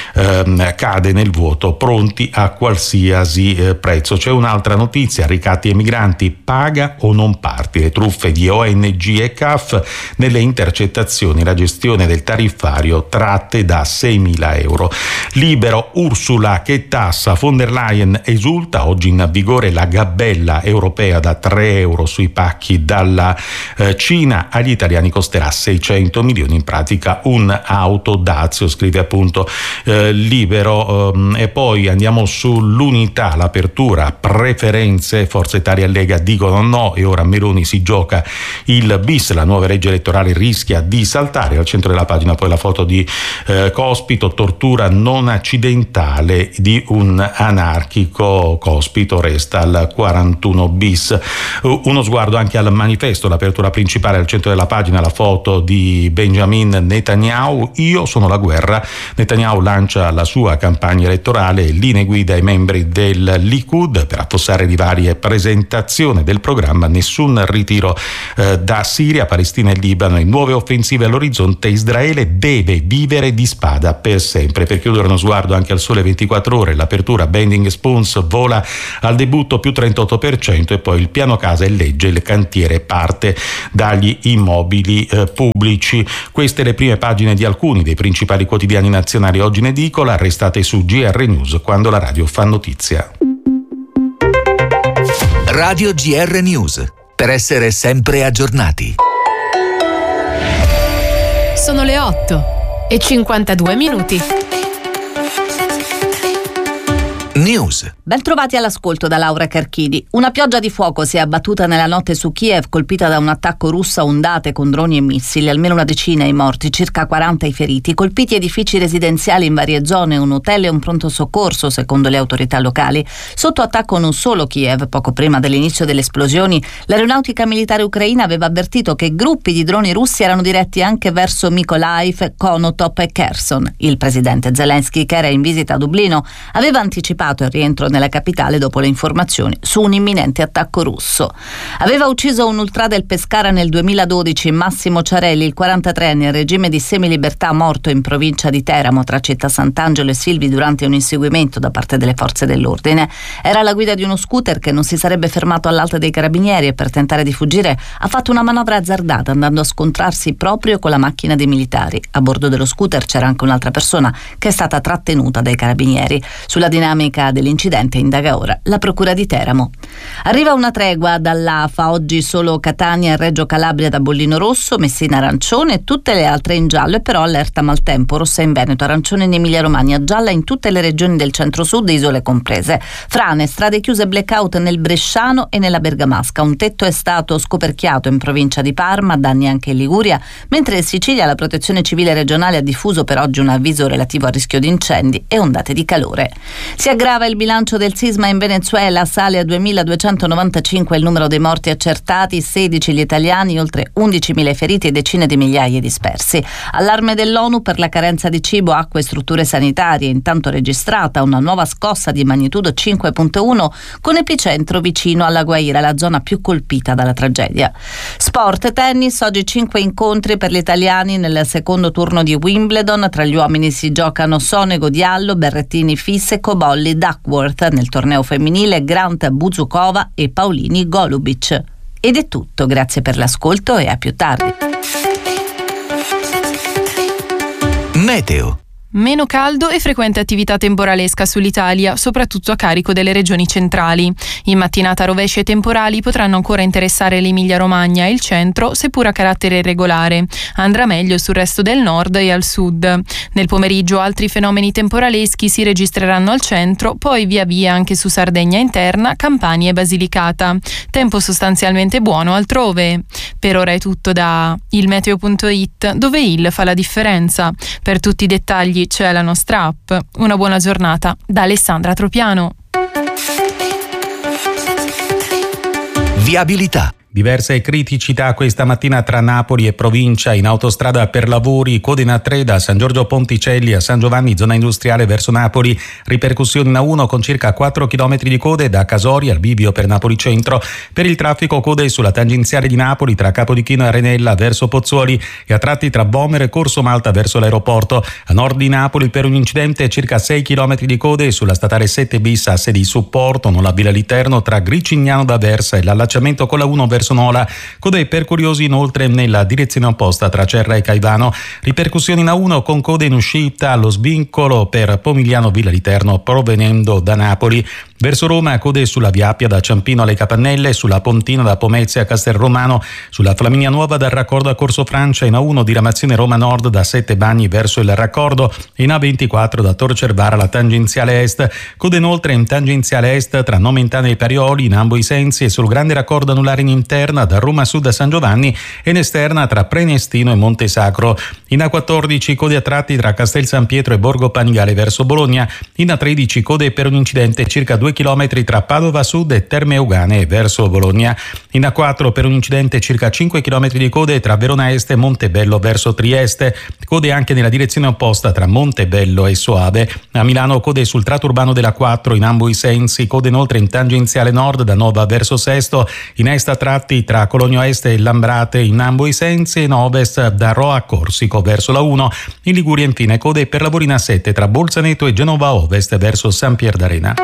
ehm, cade nel vuoto, pronti a qualsiasi eh, prezzo. C'è un'altra notizia, ricatti e migranti, paga o non parti, le truffe di O N G e C A F nelle intercettazioni, la gestione del tariffario, tratte da seimila euro. Libero, Ursula che tassa, von der Leyen esulta, oggi in vigore la gabella europea da tre euro sui pacchi dalla eh, Cina, agli italiani costerà seicento milioni, in pratica un auto Dazio, scrive appunto eh, Libero. ehm, e poi andiamo sull'Unità, l'apertura, preferenze, Forza Italia e Lega dicono no e ora Meloni si gioca il bis, la nuova legge elettorale rischia di saltare. Al centro della pagina poi la foto di eh, Cospito, tortura non accidentale di un anarchico, Cospito resta al quarantuno bis. Uno sguardo anche al manifesto, l'apertura principale, al centro della pagina la foto di Benjamin Netanyahu, io sono la guerra. Netanyahu lancia la sua campagna elettorale, linee guida ai membri del Likud per affossare di varie presentazioni del programma, nessun ritiro eh, da Siria, Palestina e Libano e nuove offensive all'orizzonte, Israele deve vivere di spada per sempre. Per chiudere uno sguardo anche al Sole ventiquattro ore, l'apertura, Bending Spoons vola al debutto più trentotto per cento e poi il piano casa e legge, il cantiere parte dagli immobili eh, pubblici. Queste le prime pagine di alcuni dei principali quotidiani nazionali oggi in edicola, restate su G R News quando la radio fa notizia. Radio G R News, per essere sempre aggiornati. Sono le otto e cinquantadue minuti. News. Ben trovati all'ascolto da Laura Carchidi. Una pioggia di fuoco si è abbattuta nella notte su Kiev, colpita da un attacco russo a ondate con droni e missili. Almeno una decina i morti, circa quaranta i feriti. Colpiti edifici residenziali in varie zone, un hotel e un pronto soccorso, secondo le autorità locali. Sotto attacco non solo Kiev. Poco prima dell'inizio delle esplosioni, l'aeronautica militare ucraina aveva avvertito che gruppi di droni russi erano diretti anche verso Mykolaiv, Konotop e Kherson. Il presidente Zelensky, che era in visita a Dublino, aveva anticipato il rientro nella capitale dopo le informazioni su un imminente attacco russo. Aveva ucciso un ultra del Pescara nel duemiladodici, Massimo Ciarelli, il quarantatreenne, in regime di semilibertà, morto in provincia di Teramo tra Città Sant'Angelo e Silvi durante un inseguimento da parte delle forze dell'ordine. Era alla guida di uno scooter che non si sarebbe fermato all'alta dei carabinieri e per tentare di fuggire ha fatto una manovra azzardata andando a scontrarsi proprio con la macchina dei militari. A bordo dello scooter c'era anche un'altra persona che è stata trattenuta dai carabinieri. Sulla dinamica dell'incidente indaga ora la procura di Teramo. Arriva una tregua dall'A F A, oggi solo Catania e Reggio Calabria da bollino rosso, Messina arancione e tutte le altre in giallo, e però allerta maltempo, rossa in Veneto, arancione in Emilia Romagna, gialla in tutte le regioni del centro-sud, isole comprese. Frane, strade chiuse, blackout nel Bresciano e nella Bergamasca, un tetto è stato scoperchiato in provincia di Parma, danni anche in Liguria, mentre in Sicilia la protezione civile regionale ha diffuso per oggi un avviso relativo al rischio di incendi e ondate di calore. Si aggrava il bilancio del sisma in Venezuela, sale a duemiladuecentonovantacinque il numero dei morti accertati, sedici gli italiani, oltre undicimila i feriti e decine di migliaia dispersi. Allarme dell'ONU per la carenza di cibo, acqua e strutture sanitarie, intanto registrata una nuova scossa di magnitudo cinque virgola uno con epicentro vicino alla Guaira, la zona più colpita dalla tragedia. Sport, tennis, oggi cinque incontri per gli italiani nel secondo turno di Wimbledon. Tra gli uomini si giocano Sonego Diallo, Berrettini Fisse, Cobolli Duckworth, nel torneo femminile Grant Buzukova e Paolini Golubic. Ed è tutto, grazie per l'ascolto e a più tardi. Meteo. Meno caldo e frequente attività temporalesca sull'Italia, soprattutto a carico delle regioni centrali. In mattinata rovesci e temporali potranno ancora interessare l'Emilia-Romagna e il centro, seppur a carattere irregolare. Andrà meglio sul resto del nord e al sud. Nel pomeriggio altri fenomeni temporaleschi si registreranno al centro, poi via via anche su Sardegna interna, Campania e Basilicata. Tempo sostanzialmente buono altrove. Per ora è tutto da il meteo punto it, dove il fa la differenza. Per tutti i dettagli c'è la nostra app. Una buona giornata da Alessandra Tropiano. Viabilità. Diverse criticità questa mattina tra Napoli e provincia, in autostrada per lavori, code in A tre da San Giorgio Ponticelli a San Giovanni, zona industriale verso Napoli, ripercussioni in A uno con circa quattro chilometri di code da Casori al bivio per Napoli Centro. Per il traffico code sulla tangenziale di Napoli tra Capodichino e Arenella verso Pozzuoli e a tratti tra Vomero e Corso Malta verso l'aeroporto. A nord di Napoli per un incidente circa sei chilometri di code sulla statale sette bis asse di supporto, non la via all'interno tra Gricignano d'Aversa e l'allacciamento con la uno verso verso Nola, code per curiosi inoltre nella direzione opposta tra Cerra e Caivano, ripercussioni in A uno con code in uscita allo svincolo per Pomigliano Villa di Terno provenendo da Napoli. Verso Roma code sulla Via Appia da Ciampino alle Capannelle, sulla Pontina da Pomezia a Castelromano, sulla Flaminia Nuova dal raccordo a Corso Francia, in A uno diramazione Roma Nord da Sette Bagni verso il raccordo, in A ventiquattro da Tor Cervara alla tangenziale est, code inoltre in tangenziale est tra Nomentana e Parioli in ambo i sensi e sul grande raccordo anulare in interna da Roma Sud a San Giovanni e in esterna tra Prenestino e Monte Sacro. In A quattordici code a tratti tra Castel San Pietro e Borgo Panigale verso Bologna, in A tredici code per un incidente circa due chilometri tra Padova Sud e Terme Eugane verso Bologna, in A quattro per un incidente circa cinque chilometri di code tra Verona Est e Montebello verso Trieste, code anche nella direzione opposta tra Montebello e Soave. A Milano code sul tratto urbano della quattro in ambo i sensi, code inoltre in tangenziale nord da Nova verso Sesto, in est a tratti tra Cologno Est e Lambrate in ambo i sensi e in ovest da Roa a Corsico verso la uno. In Liguria infine code per lavori in A sette tra Bolzaneto e Genova Ovest verso San Pier d'Arena.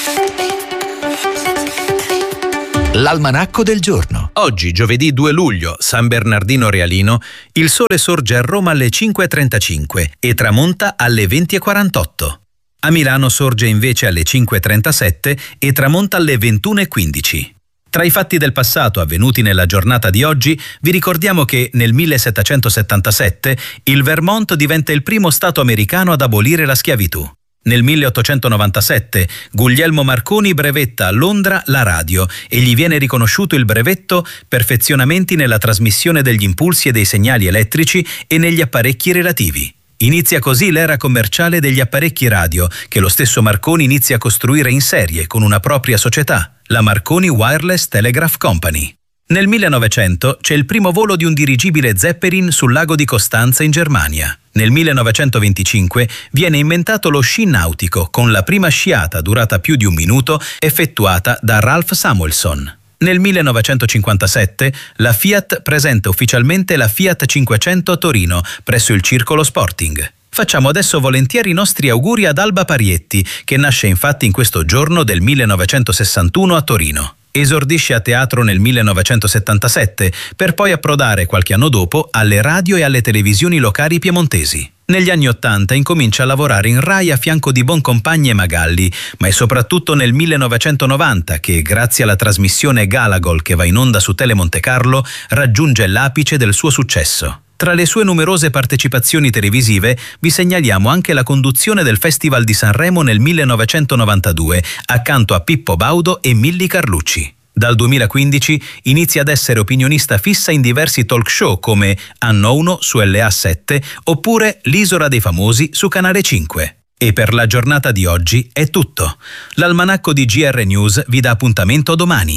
L'almanacco del giorno. Oggi, giovedì due luglio, San Bernardino Realino, il sole sorge a Roma alle cinque e trentacinque e tramonta alle venti e quarantotto. A Milano sorge invece alle cinque e trentasette e tramonta alle ventuno e quindici. Tra i fatti del passato avvenuti nella giornata di oggi, vi ricordiamo che nel millesettecentosettantasette il Vermont diventa il primo stato americano ad abolire la schiavitù. Nel milleottocentonovantasette Guglielmo Marconi brevetta a Londra la radio e gli viene riconosciuto il brevetto Perfezionamenti nella trasmissione degli impulsi e dei segnali elettrici e negli apparecchi relativi. Inizia così l'era commerciale degli apparecchi radio, che lo stesso Marconi inizia a costruire in serie con una propria società, la Marconi Wireless Telegraph Company. Nel millenovecento c'è il primo volo di un dirigibile Zeppelin sul lago di Costanza in Germania. Nel millenovecentoventicinque viene inventato lo sci nautico, con la prima sciata durata più di un minuto effettuata da Ralph Samuelson. Nel millenovecentocinquantasette la Fiat presenta ufficialmente la Fiat cinquecento a Torino, presso il Circolo Sporting. Facciamo adesso volentieri i nostri auguri ad Alba Parietti, che nasce infatti in questo giorno del millenovecentosessantuno a Torino. Esordisce a teatro nel millenovecentosettantasette, per poi approdare qualche anno dopo alle radio e alle televisioni locali piemontesi. Negli anni Ottanta incomincia a lavorare in Rai a fianco di Boncompagni e Magalli, ma è soprattutto nel millenovecentonovanta che, grazie alla trasmissione Galagol che va in onda su Tele Monte Carlo, raggiunge l'apice del suo successo. Tra le sue numerose partecipazioni televisive vi segnaliamo anche la conduzione del Festival di Sanremo nel millenovecentonovantadue, accanto a Pippo Baudo e Milly Carlucci. Dal duemilaquindici inizia ad essere opinionista fissa in diversi talk show come Anno uno su L A sette oppure L'Isola dei Famosi su Canale cinque. E per la giornata di oggi è tutto. L'almanacco di G R News vi dà appuntamento domani.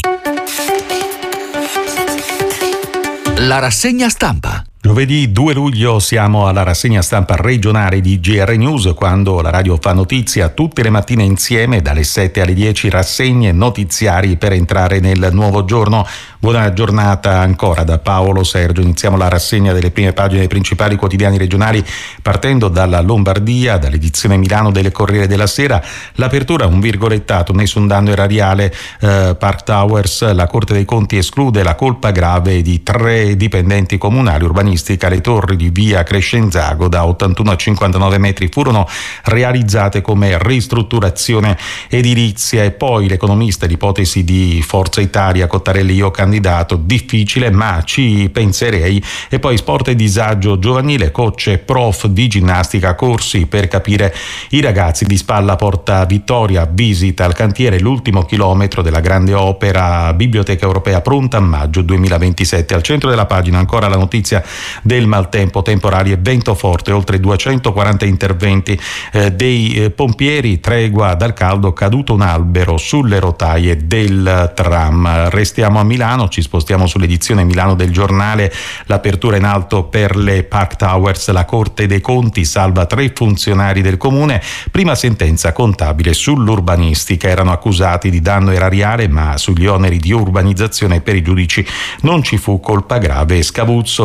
La rassegna stampa. Giovedì due luglio siamo alla rassegna stampa regionale di G R News, quando la radio fa notizia tutte le mattine insieme dalle sette alle dieci, rassegne notiziari per entrare nel nuovo giorno. Buona giornata ancora da Paolo Sergio. Iniziamo la rassegna delle prime pagine dei principali quotidiani regionali partendo dalla Lombardia, dall'edizione Milano del Corriere della Sera. L'apertura, un virgolettato, nessun danno erariale, eh, Park Towers, la Corte dei Conti esclude la colpa grave di tre dipendenti comunali urbanistici. Le torri di via Crescenzago da ottantuno a cinquantanove metri furono realizzate come ristrutturazione edilizia. E poi l'economista, l'ipotesi di Forza Italia, Cottarelli io candidato, difficile ma ci penserei. E poi sport e disagio giovanile, coach e prof di ginnastica, corsi per capire i ragazzi. Di Spalla porta vittoria, visita al cantiere, l'ultimo chilometro della grande opera Biblioteca Europea pronta a maggio duemilaventisette. Al centro della pagina ancora la notizia del maltempo, temporali e vento forte, oltre duecentoquaranta interventi eh, dei eh, pompieri, tregua dal caldo, caduto un albero sulle rotaie del tram. Restiamo a Milano, ci spostiamo sull'edizione Milano del Giornale, l'apertura in alto per le Park Towers, la Corte dei Conti salva tre funzionari del comune, prima sentenza contabile sull'urbanistica, erano accusati di danno erariale ma sugli oneri di urbanizzazione per i giudici non ci fu colpa grave. Scavuzzo legge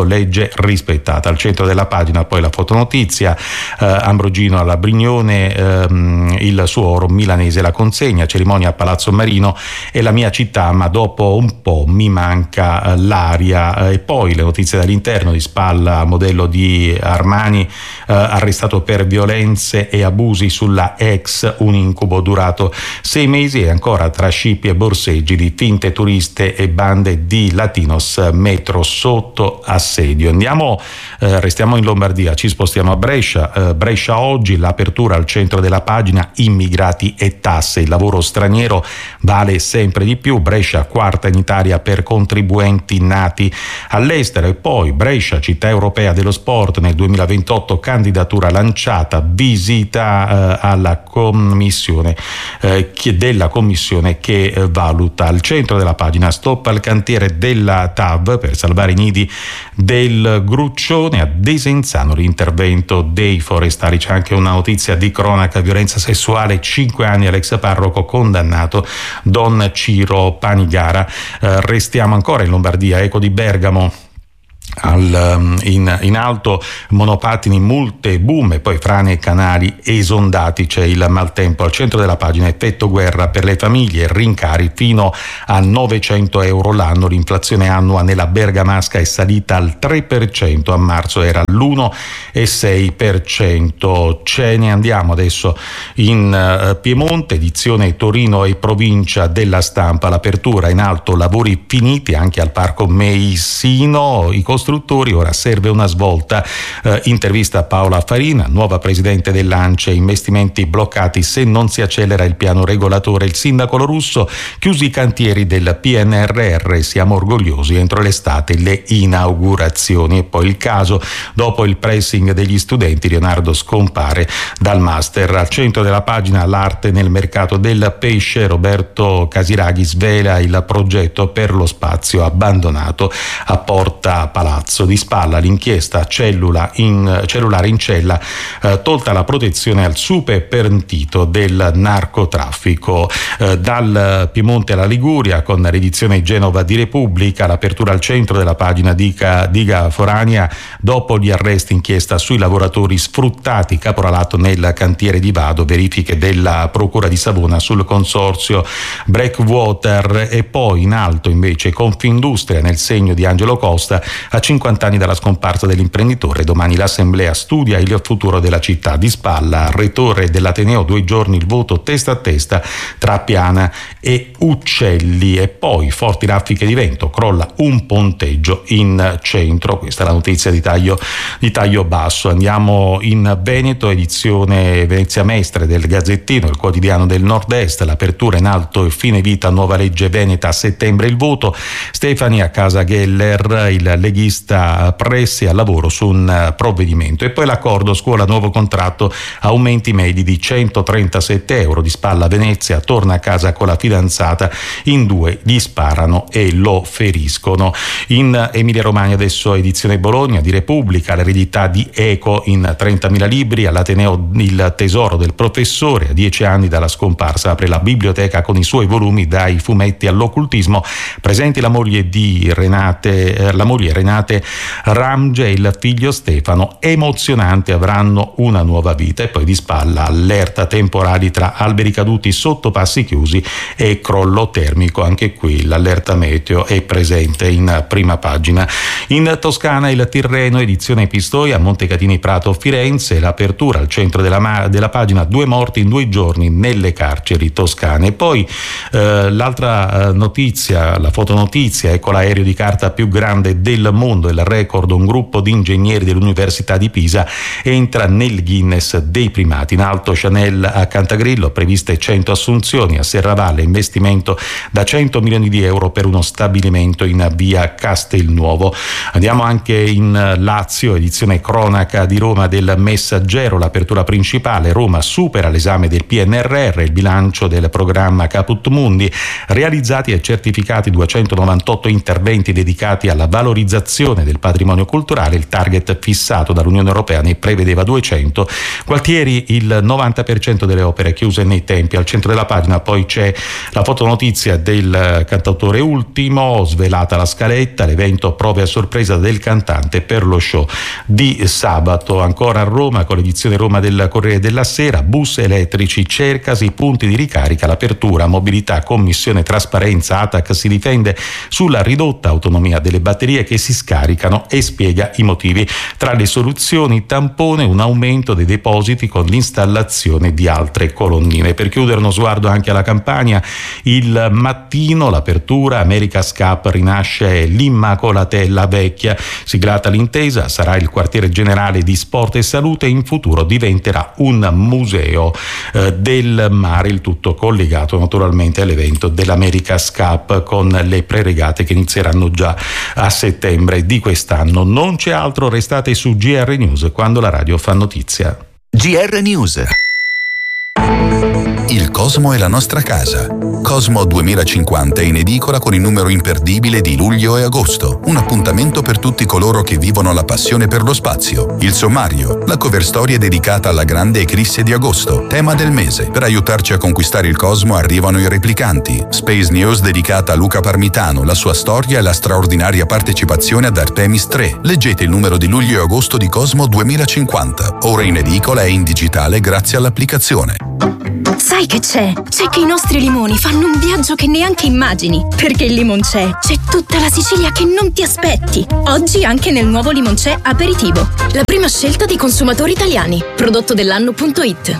sempre rispettata. Al centro della pagina poi la fotonotizia, eh, Ambrogino alla Brignone, ehm, il suo oro milanese, la consegna, cerimonia a Palazzo Marino, è la mia città ma dopo un po' mi manca eh, l'aria. E poi le notizie dall'interno, di spalla modello di Armani, eh, arrestato per violenze e abusi sulla ex, un incubo durato sei mesi, e ancora tra scippi e borseggi di finte turiste e bande di latinos, metro sotto assedio. Andiamo, eh, restiamo in Lombardia, ci spostiamo a Brescia. Eh, Brescia oggi, l'apertura al centro della pagina, immigrati e tasse, il lavoro straniero vale sempre di più, Brescia quarta in Italia per contribuenti nati all'estero. E poi Brescia, città europea dello sport nel duemilaventotto, candidatura lanciata, visita eh, alla commissione eh, della commissione che eh, valuta. Al centro della pagina, stop al cantiere della T A V per salvare i nidi del Gruccione, a Desenzano l'intervento dei forestali. C'è anche una notizia di cronaca, violenza sessuale, cinque anni all'ex parroco condannato Don Ciro Panigara. Eh, restiamo ancora in Lombardia, eco di Bergamo. Al, in, in alto monopattini, multe, boom, e poi frane e canali esondati. C'è il maltempo. Al centro della pagina, effetto guerra per le famiglie, rincari fino a novecento euro l'anno, l'inflazione annua nella bergamasca è salita al tre per cento, a marzo era l'uno virgola sei per cento. Ce ne andiamo adesso in uh, Piemonte, edizione Torino e provincia della Stampa, l'apertura in alto, lavori finiti anche al parco Meissino, i costruttori, ora serve una svolta. Eh, intervista a Paola Farina, nuova presidente dell'Ance, investimenti bloccati se non si accelera il piano regolatore. Il sindaco Lorusso, chiusi i cantieri del P N R R, siamo orgogliosi, entro l'estate le inaugurazioni. E poi il caso, dopo il pressing degli studenti, Leonardo scompare dal master. Al centro della pagina, l'arte nel mercato del pesce, Roberto Casiraghi svela il progetto per lo spazio abbandonato a Porta Palazzo. Di spalla l'inchiesta, cellula in, cellulare in cella, eh, tolta la protezione al super pentito del narcotraffico. Eh, dal Piemonte alla Liguria, con l'edizione Genova di Repubblica, l'apertura al centro della pagina dica, diga Forania, dopo gli arresti, inchiesta sui lavoratori sfruttati, caporalato nel cantiere di Vado, verifiche della Procura di Savona sul consorzio Breakwater. E poi in alto invece Confindustria, nel segno di Angelo Costa, a cinquanta anni dalla scomparsa dell'imprenditore, domani l'assemblea studia il futuro della città. Di spalla, rettore dell'Ateneo, due giorni il voto testa a testa tra Piana e Uccelli. E poi forti raffiche di vento, crolla un ponteggio in centro, questa è la notizia di taglio, di taglio basso. Andiamo in Veneto, edizione Venezia Mestre del Gazzettino, il quotidiano del Nord-Est, l'apertura in alto e fine vita, nuova legge veneta, a settembre il voto, Stefani a casa Geller, il leghista Pressi al lavoro su un provvedimento. E poi l'accordo scuola, nuovo contratto, aumenti medi di centotrentasette euro. Di spalla Venezia, torna a casa con la fidanzata, in due gli sparano e lo feriscono. In Emilia Romagna adesso edizione Bologna di Repubblica, l'eredità di Eco in trentamila libri, all'Ateneo il tesoro del professore, a dieci anni dalla scomparsa apre la biblioteca con i suoi volumi dai fumetti all'occultismo, presenti la moglie di Renate, eh, la moglie Renate Ramge e il figlio Stefano, emozionante, avranno una nuova vita. E poi di spalla allerta temporali tra alberi caduti, sottopassi chiusi e crollo termico, anche qui l'allerta meteo è presente in prima pagina. In Toscana il Tirreno, edizione Pistoia, Montecatini Prato Firenze, l'apertura al centro della, ma- della pagina, due morti in due giorni nelle carceri toscane. E poi eh, l'altra eh, notizia, la fotonotizia, ecco l'aereo di carta più grande del mondo, il record, un gruppo di ingegneri dell'Università di Pisa entra nel Guinness dei primati. In alto Chanel a Cantagrillo, previste cento assunzioni. A Serravalle, investimento da cento milioni di euro per uno stabilimento in via Castelnuovo. Andiamo anche in Lazio, edizione cronaca di Roma del Messaggero, l'apertura principale, Roma supera l'esame del P N R R, il bilancio del programma Caput Mundi, realizzati e certificati duecentonovantotto interventi dedicati alla valorizzazione protezione del patrimonio culturale. Il target fissato dall'Unione Europea ne prevedeva duecento. Gualtieri, il novanta per cento delle opere chiuse nei tempi. Al centro della pagina poi c'è la fotonotizia del cantautore Ultimo, svelata la scaletta, l'evento prove a sorpresa del cantante per lo show di sabato. Ancora a Roma, con l'edizione Roma del Corriere della Sera, bus elettrici, cercasi, punti di ricarica, l'apertura, mobilità, commissione trasparenza, A T A C si difende sulla ridotta autonomia delle batterie che si scaricano e spiega i motivi. Tra le soluzioni, tampone, un aumento dei depositi con l'installazione di altre colonnine. Per chiudere uno sguardo anche alla Campania, il Mattino, l'apertura, America's Cup, rinasce l'Immacolatella Vecchia, siglata l'intesa, sarà il quartiere generale di sport e salute, in futuro diventerà un museo eh, del mare, il tutto collegato naturalmente all'evento dell'America's Cup con le preregate che inizieranno già a settembre di quest'anno. Non c'è altro, restate su G R News quando la radio fa notizia. G R News. Il Cosmo è la nostra casa. Cosmo duemilacinquanta è in edicola con il numero imperdibile di luglio e agosto. Un appuntamento per tutti coloro che vivono la passione per lo spazio. Il sommario, la cover story è dedicata alla grande eclisse di agosto, tema del mese. Per aiutarci a conquistare il Cosmo arrivano i replicanti. Space News dedicata a Luca Parmitano, la sua storia e la straordinaria partecipazione ad Artemis tre. Leggete il numero di luglio e agosto di Cosmo duemilacinquanta, ora in edicola e in digitale grazie all'applicazione. Sai che c'è? C'è che i nostri limoni fanno un viaggio che neanche immagini. Perché il Limoncè c'è tutta la Sicilia che non ti aspetti. Oggi anche nel nuovo Limoncè Aperitivo. La prima scelta dei consumatori italiani. Prodotto dell'anno punto it.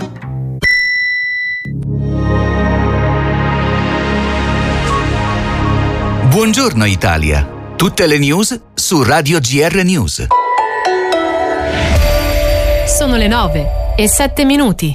Buongiorno Italia. Tutte le news su Radio G R News. Sono le nove e sette minuti.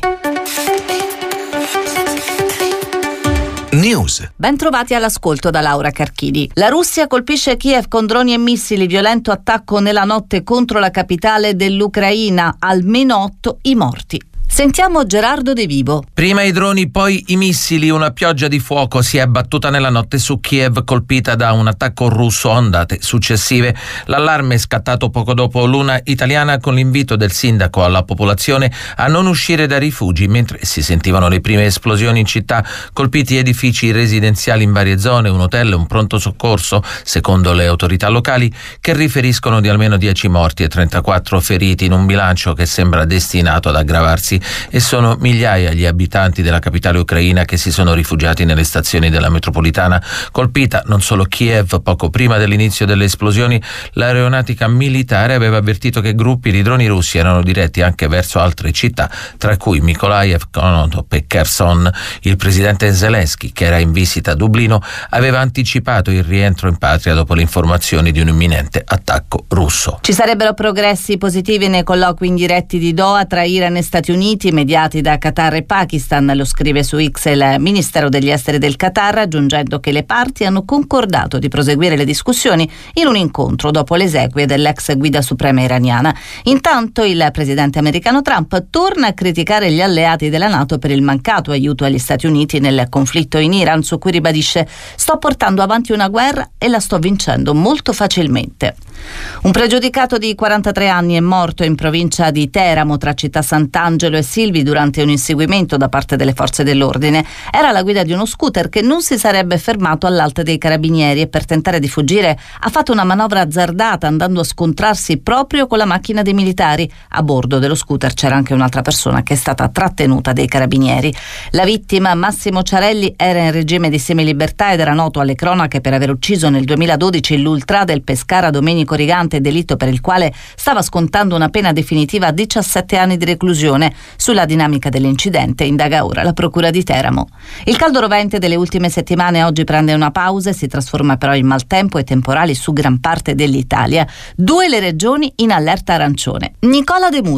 News. Ben trovati all'ascolto da Laura Carchidi. La Russia colpisce Kiev con droni e missili, violento attacco nella notte contro la capitale dell'Ucraina, almeno otto i morti. Sentiamo Gerardo De Vivo. Prima i droni, poi i missili. Una pioggia di fuoco si è abbattuta nella notte su Kiev, colpita da un attacco russo a ondate successive. L'allarme è scattato poco dopo l'una italiana con l'invito del sindaco alla popolazione a non uscire dai rifugi, mentre si sentivano le prime esplosioni in città, colpiti edifici residenziali in varie zone, un hotel e un pronto soccorso, secondo le autorità locali, che riferiscono di almeno dieci morti e trentaquattro feriti, in un bilancio che sembra destinato ad aggravarsi. E sono migliaia gli abitanti della capitale ucraina che si sono rifugiati nelle stazioni della metropolitana, colpita non solo Kiev. Poco prima dell'inizio delle esplosioni, l'aeronautica militare aveva avvertito che gruppi di droni russi erano diretti anche verso altre città, tra cui Mykolaiv, Konotop e Kherson. Il presidente Zelensky, che era in visita a Dublino, aveva anticipato il rientro in patria dopo le informazioni di un imminente attacco russo. Ci sarebbero progressi positivi nei colloqui indiretti di Doha tra Iran e Stati Uniti mediati da Qatar e Pakistan, lo scrive su X il Ministero degli Esteri del Qatar, aggiungendo che le parti hanno concordato di proseguire le discussioni in un incontro dopo le esequie dell'ex guida suprema iraniana. Intanto il presidente americano Trump torna a criticare gli alleati della NATO per il mancato aiuto agli Stati Uniti nel conflitto in Iran, su cui ribadisce: sto portando avanti una guerra e la sto vincendo molto facilmente. Un pregiudicato di quarantatré anni è morto in provincia di Teramo, tra città Sant'Angelo e Silvi, durante un inseguimento da parte delle forze dell'ordine. Era alla guida di uno scooter che non si sarebbe fermato all'Alta dei Carabinieri e per tentare di fuggire ha fatto una manovra azzardata, andando a scontrarsi proprio con la macchina dei militari. A bordo dello scooter c'era anche un'altra persona che è stata trattenuta dai Carabinieri. La vittima, Massimo Ciarelli, era in regime di semilibertà ed era noto alle cronache per aver ucciso nel duemiladodici l'ultra del Pescara Domenico Rigante, delitto per il quale stava scontando una pena definitiva a diciassette anni di reclusione. Sulla dinamica dell'incidente indaga ora la Procura di Teramo. Il caldo rovente delle ultime settimane oggi prende una pausa e si trasforma però in maltempo e temporali su gran parte dell'Italia. Due le regioni in allerta arancione. Nicola De Muro.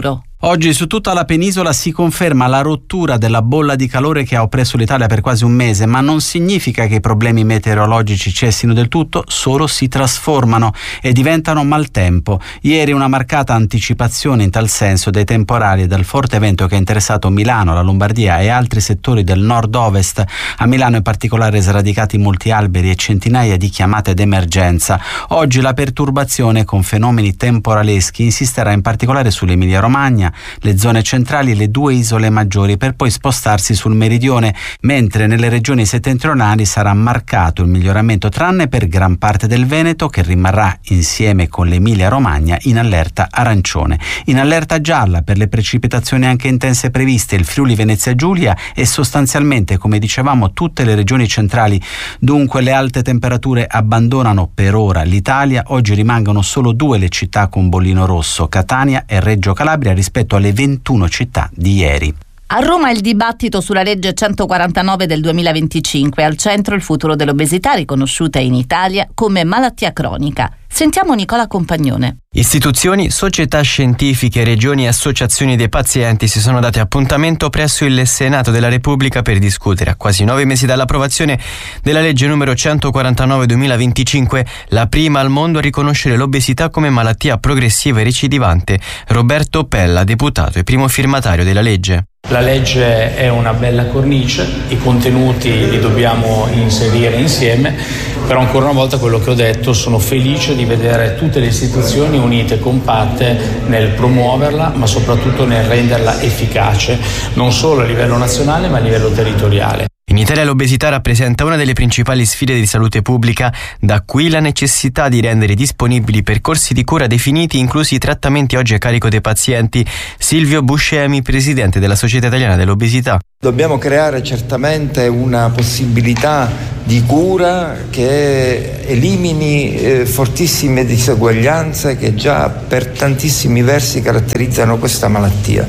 Oggi su tutta la penisola si conferma la rottura della bolla di calore che ha oppresso l'Italia per quasi un mese, ma non significa che i problemi meteorologici cessino del tutto, solo si trasformano e diventano maltempo. Ieri una marcata anticipazione in tal senso dei temporali e dal forte vento che ha interessato Milano, la Lombardia e altri settori del nord-ovest. A Milano in particolare sradicati molti alberi e centinaia di chiamate d'emergenza. Oggi la perturbazione con fenomeni temporaleschi insisterà in particolare sull'Emilia Romagna, le zone centrali e le due isole maggiori, per poi spostarsi sul meridione, mentre nelle regioni settentrionali sarà marcato il miglioramento tranne per gran parte del Veneto, che rimarrà insieme con l'Emilia Romagna in allerta arancione. In allerta gialla per le precipitazioni anche intense previste il Friuli Venezia Giulia e sostanzialmente, come dicevamo, tutte le regioni centrali. Dunque le alte temperature abbandonano per ora l'Italia. Oggi rimangono solo due le città con bollino rosso, Catania e Reggio Calabria, rispetto alle ventuno città di ieri. A Roma il dibattito sulla legge centoquarantanove del duemilaventicinque, al centro il futuro dell'obesità riconosciuta in Italia come malattia cronica. Sentiamo Nicola Compagnone. Istituzioni, società scientifiche, regioni e associazioni dei pazienti si sono dati appuntamento presso il Senato della Repubblica per discutere, a quasi nove mesi dall'approvazione della legge numero centoquarantanove duemilaventicinque, la prima al mondo a riconoscere l'obesità come malattia progressiva e recidivante. Roberto Pella, deputato e primo firmatario della legge. La legge è una bella cornice, i contenuti li dobbiamo inserire insieme, però ancora una volta quello che ho detto, sono felice di vedere tutte le istituzioni unite, compatte nel promuoverla, ma soprattutto nel renderla efficace, non solo a livello nazionale ma a livello territoriale. In Italia l'obesità rappresenta una delle principali sfide di salute pubblica, da qui la necessità di rendere disponibili percorsi di cura definiti, inclusi i trattamenti oggi a carico dei pazienti. Silvio Buscemi, presidente della Società Italiana dell'Obesità. Dobbiamo creare certamente una possibilità di cura che elimini eh, fortissime diseguaglianze che già per tantissimi versi caratterizzano questa malattia.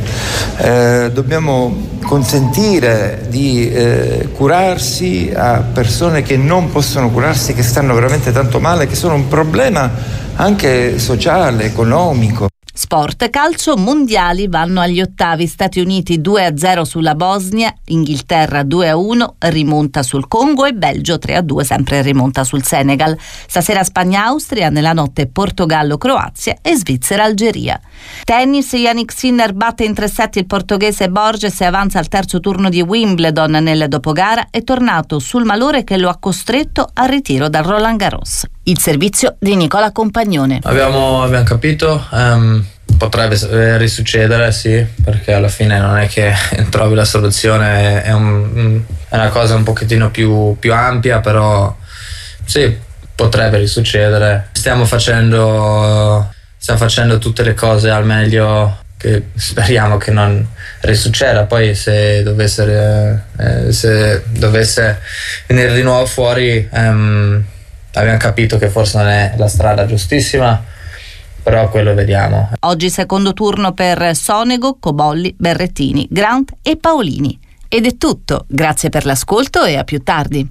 Eh, dobbiamo consentire di eh, curarsi a persone che non possono curarsi, che stanno veramente tanto male, che sono un problema anche sociale, economico. Sport, calcio, mondiali vanno agli ottavi. Stati Uniti due a zero sulla Bosnia, Inghilterra due a uno, rimonta sul Congo e Belgio tre a due, sempre rimonta sul Senegal. Stasera Spagna-Austria, nella notte Portogallo-Croazia e Svizzera-Algeria. Tennis, Jannik Sinner batte in tre set il portoghese Borges e avanza al terzo turno di Wimbledon. Nel dopogara è tornato sul malore che lo ha costretto al ritiro dal Roland Garros. Il servizio di Nicola Compagnone. Abbiamo, abbiamo capito, um, potrebbe risuccedere, sì, perché alla fine non è che trovi la soluzione, è, un, è una cosa un pochettino più, più ampia, però sì, potrebbe risuccedere. Stiamo facendo, stiamo facendo tutte le cose al meglio, che speriamo che non risucceda. Poi se dovesse, eh, se dovesse venire di nuovo fuori, um, abbiamo capito che forse non è la strada giustissima, però quello vediamo. Oggi secondo turno per Sonego, Cobolli, Berrettini, Grant e Paolini. Ed è tutto, grazie per l'ascolto e a più tardi.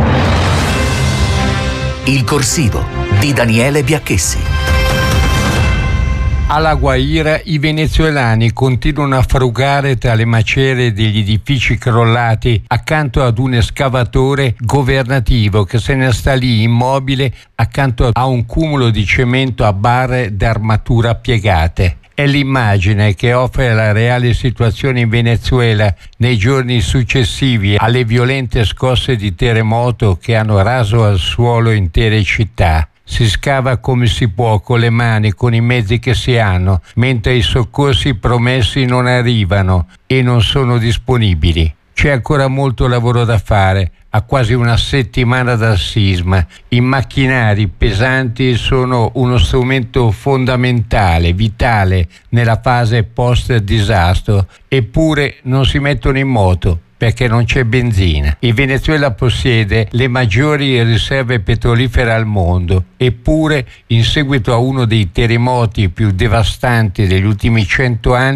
Il corsivo di Daniele Biacchessi. Alla Guaira i venezuelani continuano a frugare tra le macerie degli edifici crollati accanto ad un escavatore governativo che se ne sta lì immobile accanto a un cumulo di cemento a barre d'armatura piegate. È l'immagine che offre la reale situazione in Venezuela nei giorni successivi alle violente scosse di terremoto che hanno raso al suolo intere città. Si scava come si può con le mani, con i mezzi che si hanno, mentre i soccorsi promessi non arrivano e non sono disponibili. C'è ancora molto lavoro da fare, a quasi una settimana dal sisma. I macchinari pesanti sono uno strumento fondamentale, vitale nella fase post-disastro, eppure non si mettono in moto perché non c'è benzina. Il Venezuela possiede le maggiori riserve petrolifere al mondo, eppure in seguito a uno dei terremoti più devastanti degli ultimi cento anni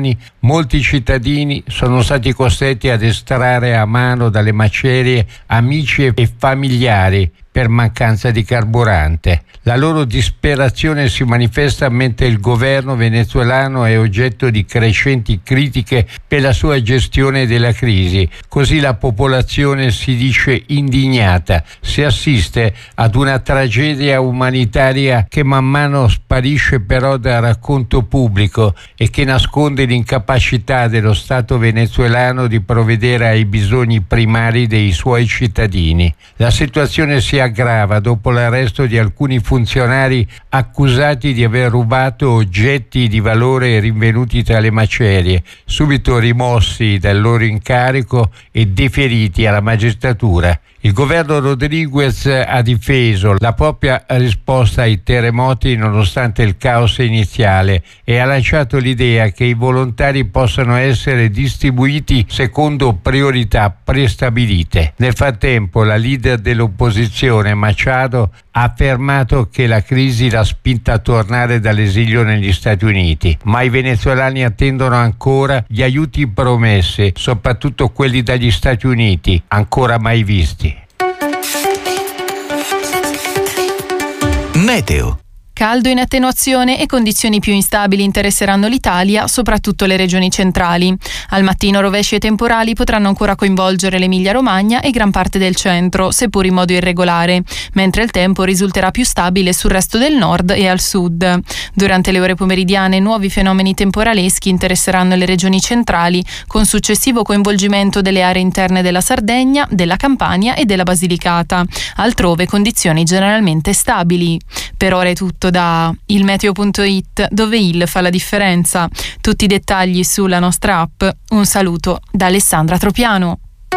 Molti cittadini sono stati costretti ad estrarre a mano dalle macerie amici e familiari per mancanza di carburante. La loro disperazione si manifesta mentre il governo venezuelano è oggetto di crescenti critiche per la sua gestione della crisi. Così la popolazione si dice indignata. Si assiste ad una tragedia umanitaria che man mano sparisce però dal racconto pubblico e che nasconde l'incapacità dello Stato venezuelano di provvedere ai bisogni primari dei suoi cittadini. La situazione si aggrava dopo l'arresto di alcuni funzionari accusati di aver rubato oggetti di valore rinvenuti tra le macerie, subito rimossi dal loro incarico e deferiti alla magistratura. Il governo Rodriguez ha difeso la propria risposta ai terremoti nonostante il caos iniziale e ha lanciato l'idea che i volontari possano essere distribuiti secondo priorità prestabilite. Nel frattempo, la leader dell'opposizione, Machado, ha affermato che la crisi l'ha spinta a tornare dall'esilio negli Stati Uniti, ma i venezuelani attendono ancora gli aiuti promessi, soprattutto quelli dagli Stati Uniti, ancora mai visti. Meteo. Caldo in attenuazione e condizioni più instabili interesseranno l'Italia, soprattutto le regioni centrali. Al mattino rovesci e temporali potranno ancora coinvolgere l'Emilia-Romagna e gran parte del centro, seppur in modo irregolare, mentre il tempo risulterà più stabile sul resto del nord e al sud. Durante le ore pomeridiane nuovi fenomeni temporaleschi interesseranno le regioni centrali, con successivo coinvolgimento delle aree interne della Sardegna, della Campania e della Basilicata. Altrove condizioni generalmente stabili. Per ora è tutto da ilmeteo punto it, dove il fa la differenza. Tutti i dettagli sulla nostra app. Un saluto da Alessandra Tropiano.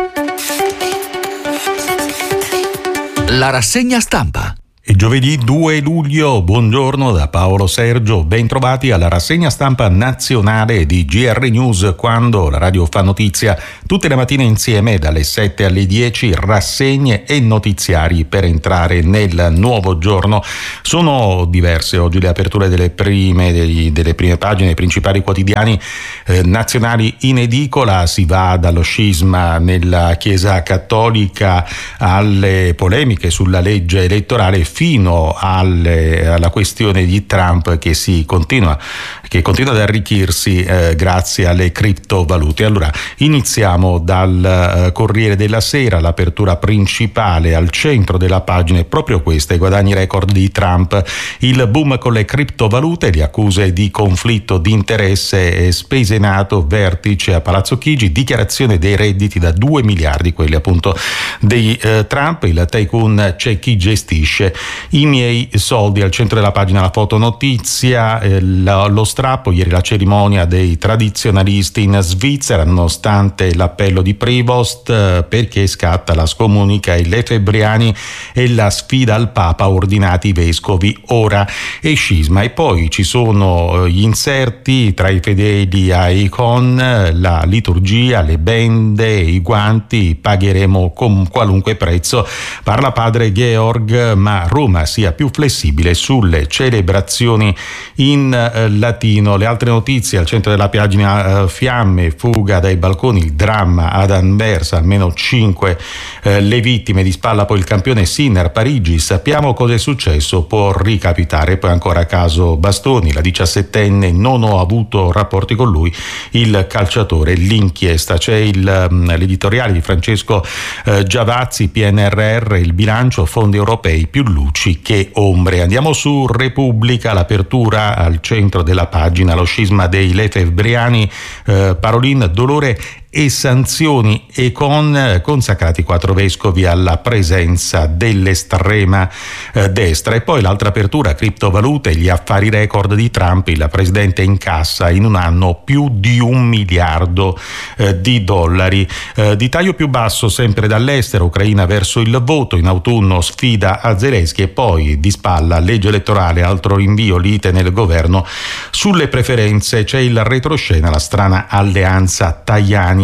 La rassegna stampa. È giovedì due luglio, buongiorno da Paolo Sergio, ben trovati alla rassegna stampa nazionale di G R News, quando la radio fa notizia tutte le mattine insieme dalle sette alle dieci, rassegne e notiziari per entrare nel nuovo giorno. Sono diverse oggi le aperture delle prime, dei, delle prime pagine dei principali quotidiani eh, nazionali in edicola. Si va dallo scisma nella Chiesa Cattolica alle polemiche sulla legge elettorale fino alle, alla questione di Trump che si continua che continua ad arricchirsi eh, grazie alle criptovalute. Allora, iniziamo dal eh, Corriere della Sera. L'apertura principale al centro della pagina è proprio questa: i guadagni record di Trump, il boom con le criptovalute, le accuse di conflitto di interesse, spese NATO, vertice a Palazzo Chigi, dichiarazione dei redditi da due miliardi, quelli appunto dei eh, Trump. Il tycoon c'è chi gestisce i miei soldi. Al centro della pagina la fotonotizia, eh, lo, lo strappo, ieri la cerimonia dei tradizionalisti in Svizzera, nonostante l'appello di Prevost, eh, perché scatta la scomunica ai lefebbriani e la sfida al Papa, ordinati i vescovi ora, e scisma. E poi ci sono gli inserti tra i fedeli a Icon, la liturgia, le bende, i guanti, pagheremo con qualunque prezzo, parla padre Georg, ma Roma sia più flessibile sulle celebrazioni in eh, latino. Le altre notizie al centro della pagina, eh, fiamme, fuga dai balconi, il dramma ad Anversa, almeno cinque eh, le vittime, di spalla poi il campione Sinner, Parigi, sappiamo cosa è successo, può ricapitare. Poi ancora caso Bastoni, la diciassettenne, non ho avuto rapporti con lui, il calciatore, l'inchiesta. C'è il, um, l'editoriale di Francesco eh, Giavazzi, P N R R, il bilancio, fondi europei, più luci che ombre. Andiamo su Repubblica, l'apertura al centro della pagina, lo scisma dei lefebbriani, eh, Parolin, dolore e sanzioni, e con consacrati quattro vescovi alla presenza dell'estrema eh, destra. E poi l'altra apertura, criptovalute, gli affari record di Trump, il presidente incassa in un anno più di un miliardo eh, di dollari. Eh, di taglio più basso sempre dall'estero, Ucraina verso il voto, in autunno sfida a Zelensky, e poi di spalla legge elettorale, altro rinvio, lite nel governo sulle preferenze. C'è il retroscena, la strana alleanza Tajani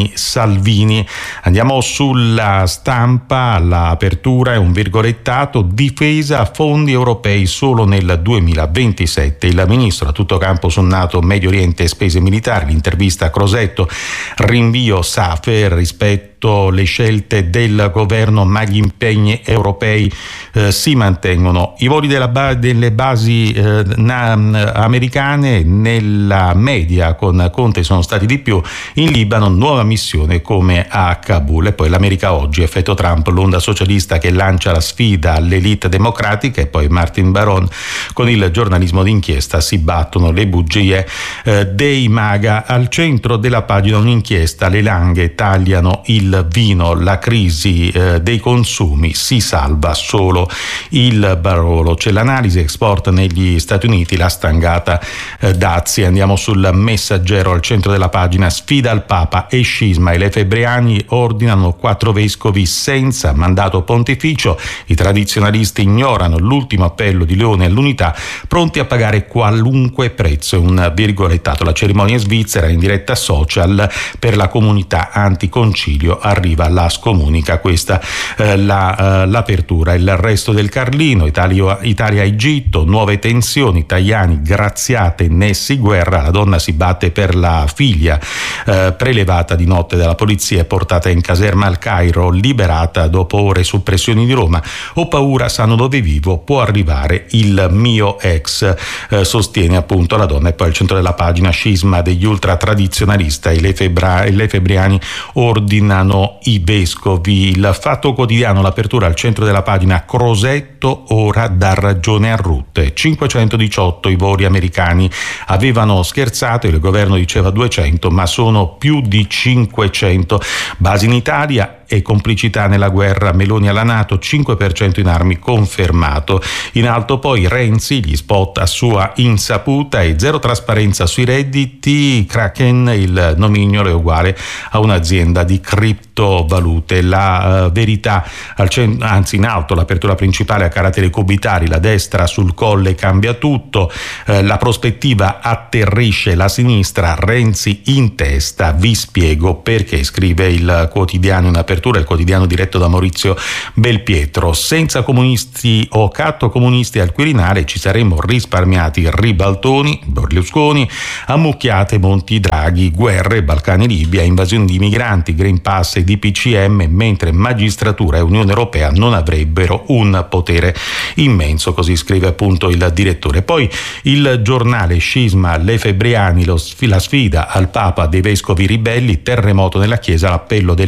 Bersani Salvini. Andiamo sulla Stampa, l'apertura è un virgolettato: difesa fondi europei solo nel duemilaventisette. Il ministro a tutto campo sul NATO, Medio Oriente e spese militari. L'intervista a Crosetto: rinvio Safer rispetto le scelte del governo, ma gli impegni europei eh, si mantengono. I voli della ba- delle basi eh, na- americane nella media con Conte sono stati di più. In Libano nuova missione come a Kabul. E poi l'America oggi, effetto Trump, l'onda socialista che lancia la sfida all'elite democratica. E poi Martin Baron: con il giornalismo d'inchiesta si battono le bugie eh, dei MAGA. Al centro della pagina un'inchiesta: le langhe tagliano il vino, la crisi eh, dei consumi, si salva solo il Barolo. C'è l'analisi export negli Stati Uniti, la stangata eh, dazi. Andiamo sul Messaggero, al centro della pagina: sfida al Papa e scisma, e le Lefebvriani ordinano quattro vescovi senza mandato pontificio. I tradizionalisti ignorano l'ultimo appello di Leone all'unità, pronti a pagare qualunque prezzo. Un virgolettato: la cerimonia svizzera in diretta social per la comunità anticoncilio, arriva la scomunica. Questa eh, la, eh, l'apertura. Il resto del Carlino: Italia, Italia-Egitto, nuove tensioni, Tajani graziate, Nessi guerra, la donna si batte per la figlia eh, prelevata di notte dalla polizia e portata in caserma al Cairo, liberata dopo ore su pressioni di Roma. Ho paura, sanno dove vivo, può arrivare il mio ex, eh, sostiene appunto la donna. E poi al centro della pagina: scisma degli ultratradizionalisti, i Lefebvra- i Lefebvriani ordinano i vescovi. Il Fatto Quotidiano, l'apertura al centro della pagina: Crosetto ora dà ragione a Rutte. cinquecentodiciotto i voli americani, avevano scherzato, il governo diceva duecento, ma sono più di cinquecento. Basi in Italia e complicità nella guerra, Meloni alla NATO, cinque per cento in armi confermato. In alto poi Renzi, gli spot a sua insaputa e zero trasparenza sui redditi. Kraken, il nomignolo è uguale a un'azienda di criptovalute. La uh, verità, al cent- anzi in alto, l'apertura principale a carattere cubitari: la destra sul colle cambia tutto, uh, la prospettiva atterrisce la sinistra, Renzi in testa, vi spiego perché, scrive il quotidiano in apertura, il quotidiano diretto da Maurizio Belpietro. Senza comunisti o catto comunisti al Quirinale ci saremmo risparmiati ribaltoni, Berlusconi, ammucchiate Monti Draghi, guerre, Balcani, Libia, invasioni di migranti, Green Pass e D P C M, mentre magistratura e Unione Europea non avrebbero un potere immenso, così scrive appunto il direttore. Poi il Giornale: scisma, Lefebvriani, lo, la sfida al Papa dei vescovi ribelli, terremoto nella Chiesa, l'appello del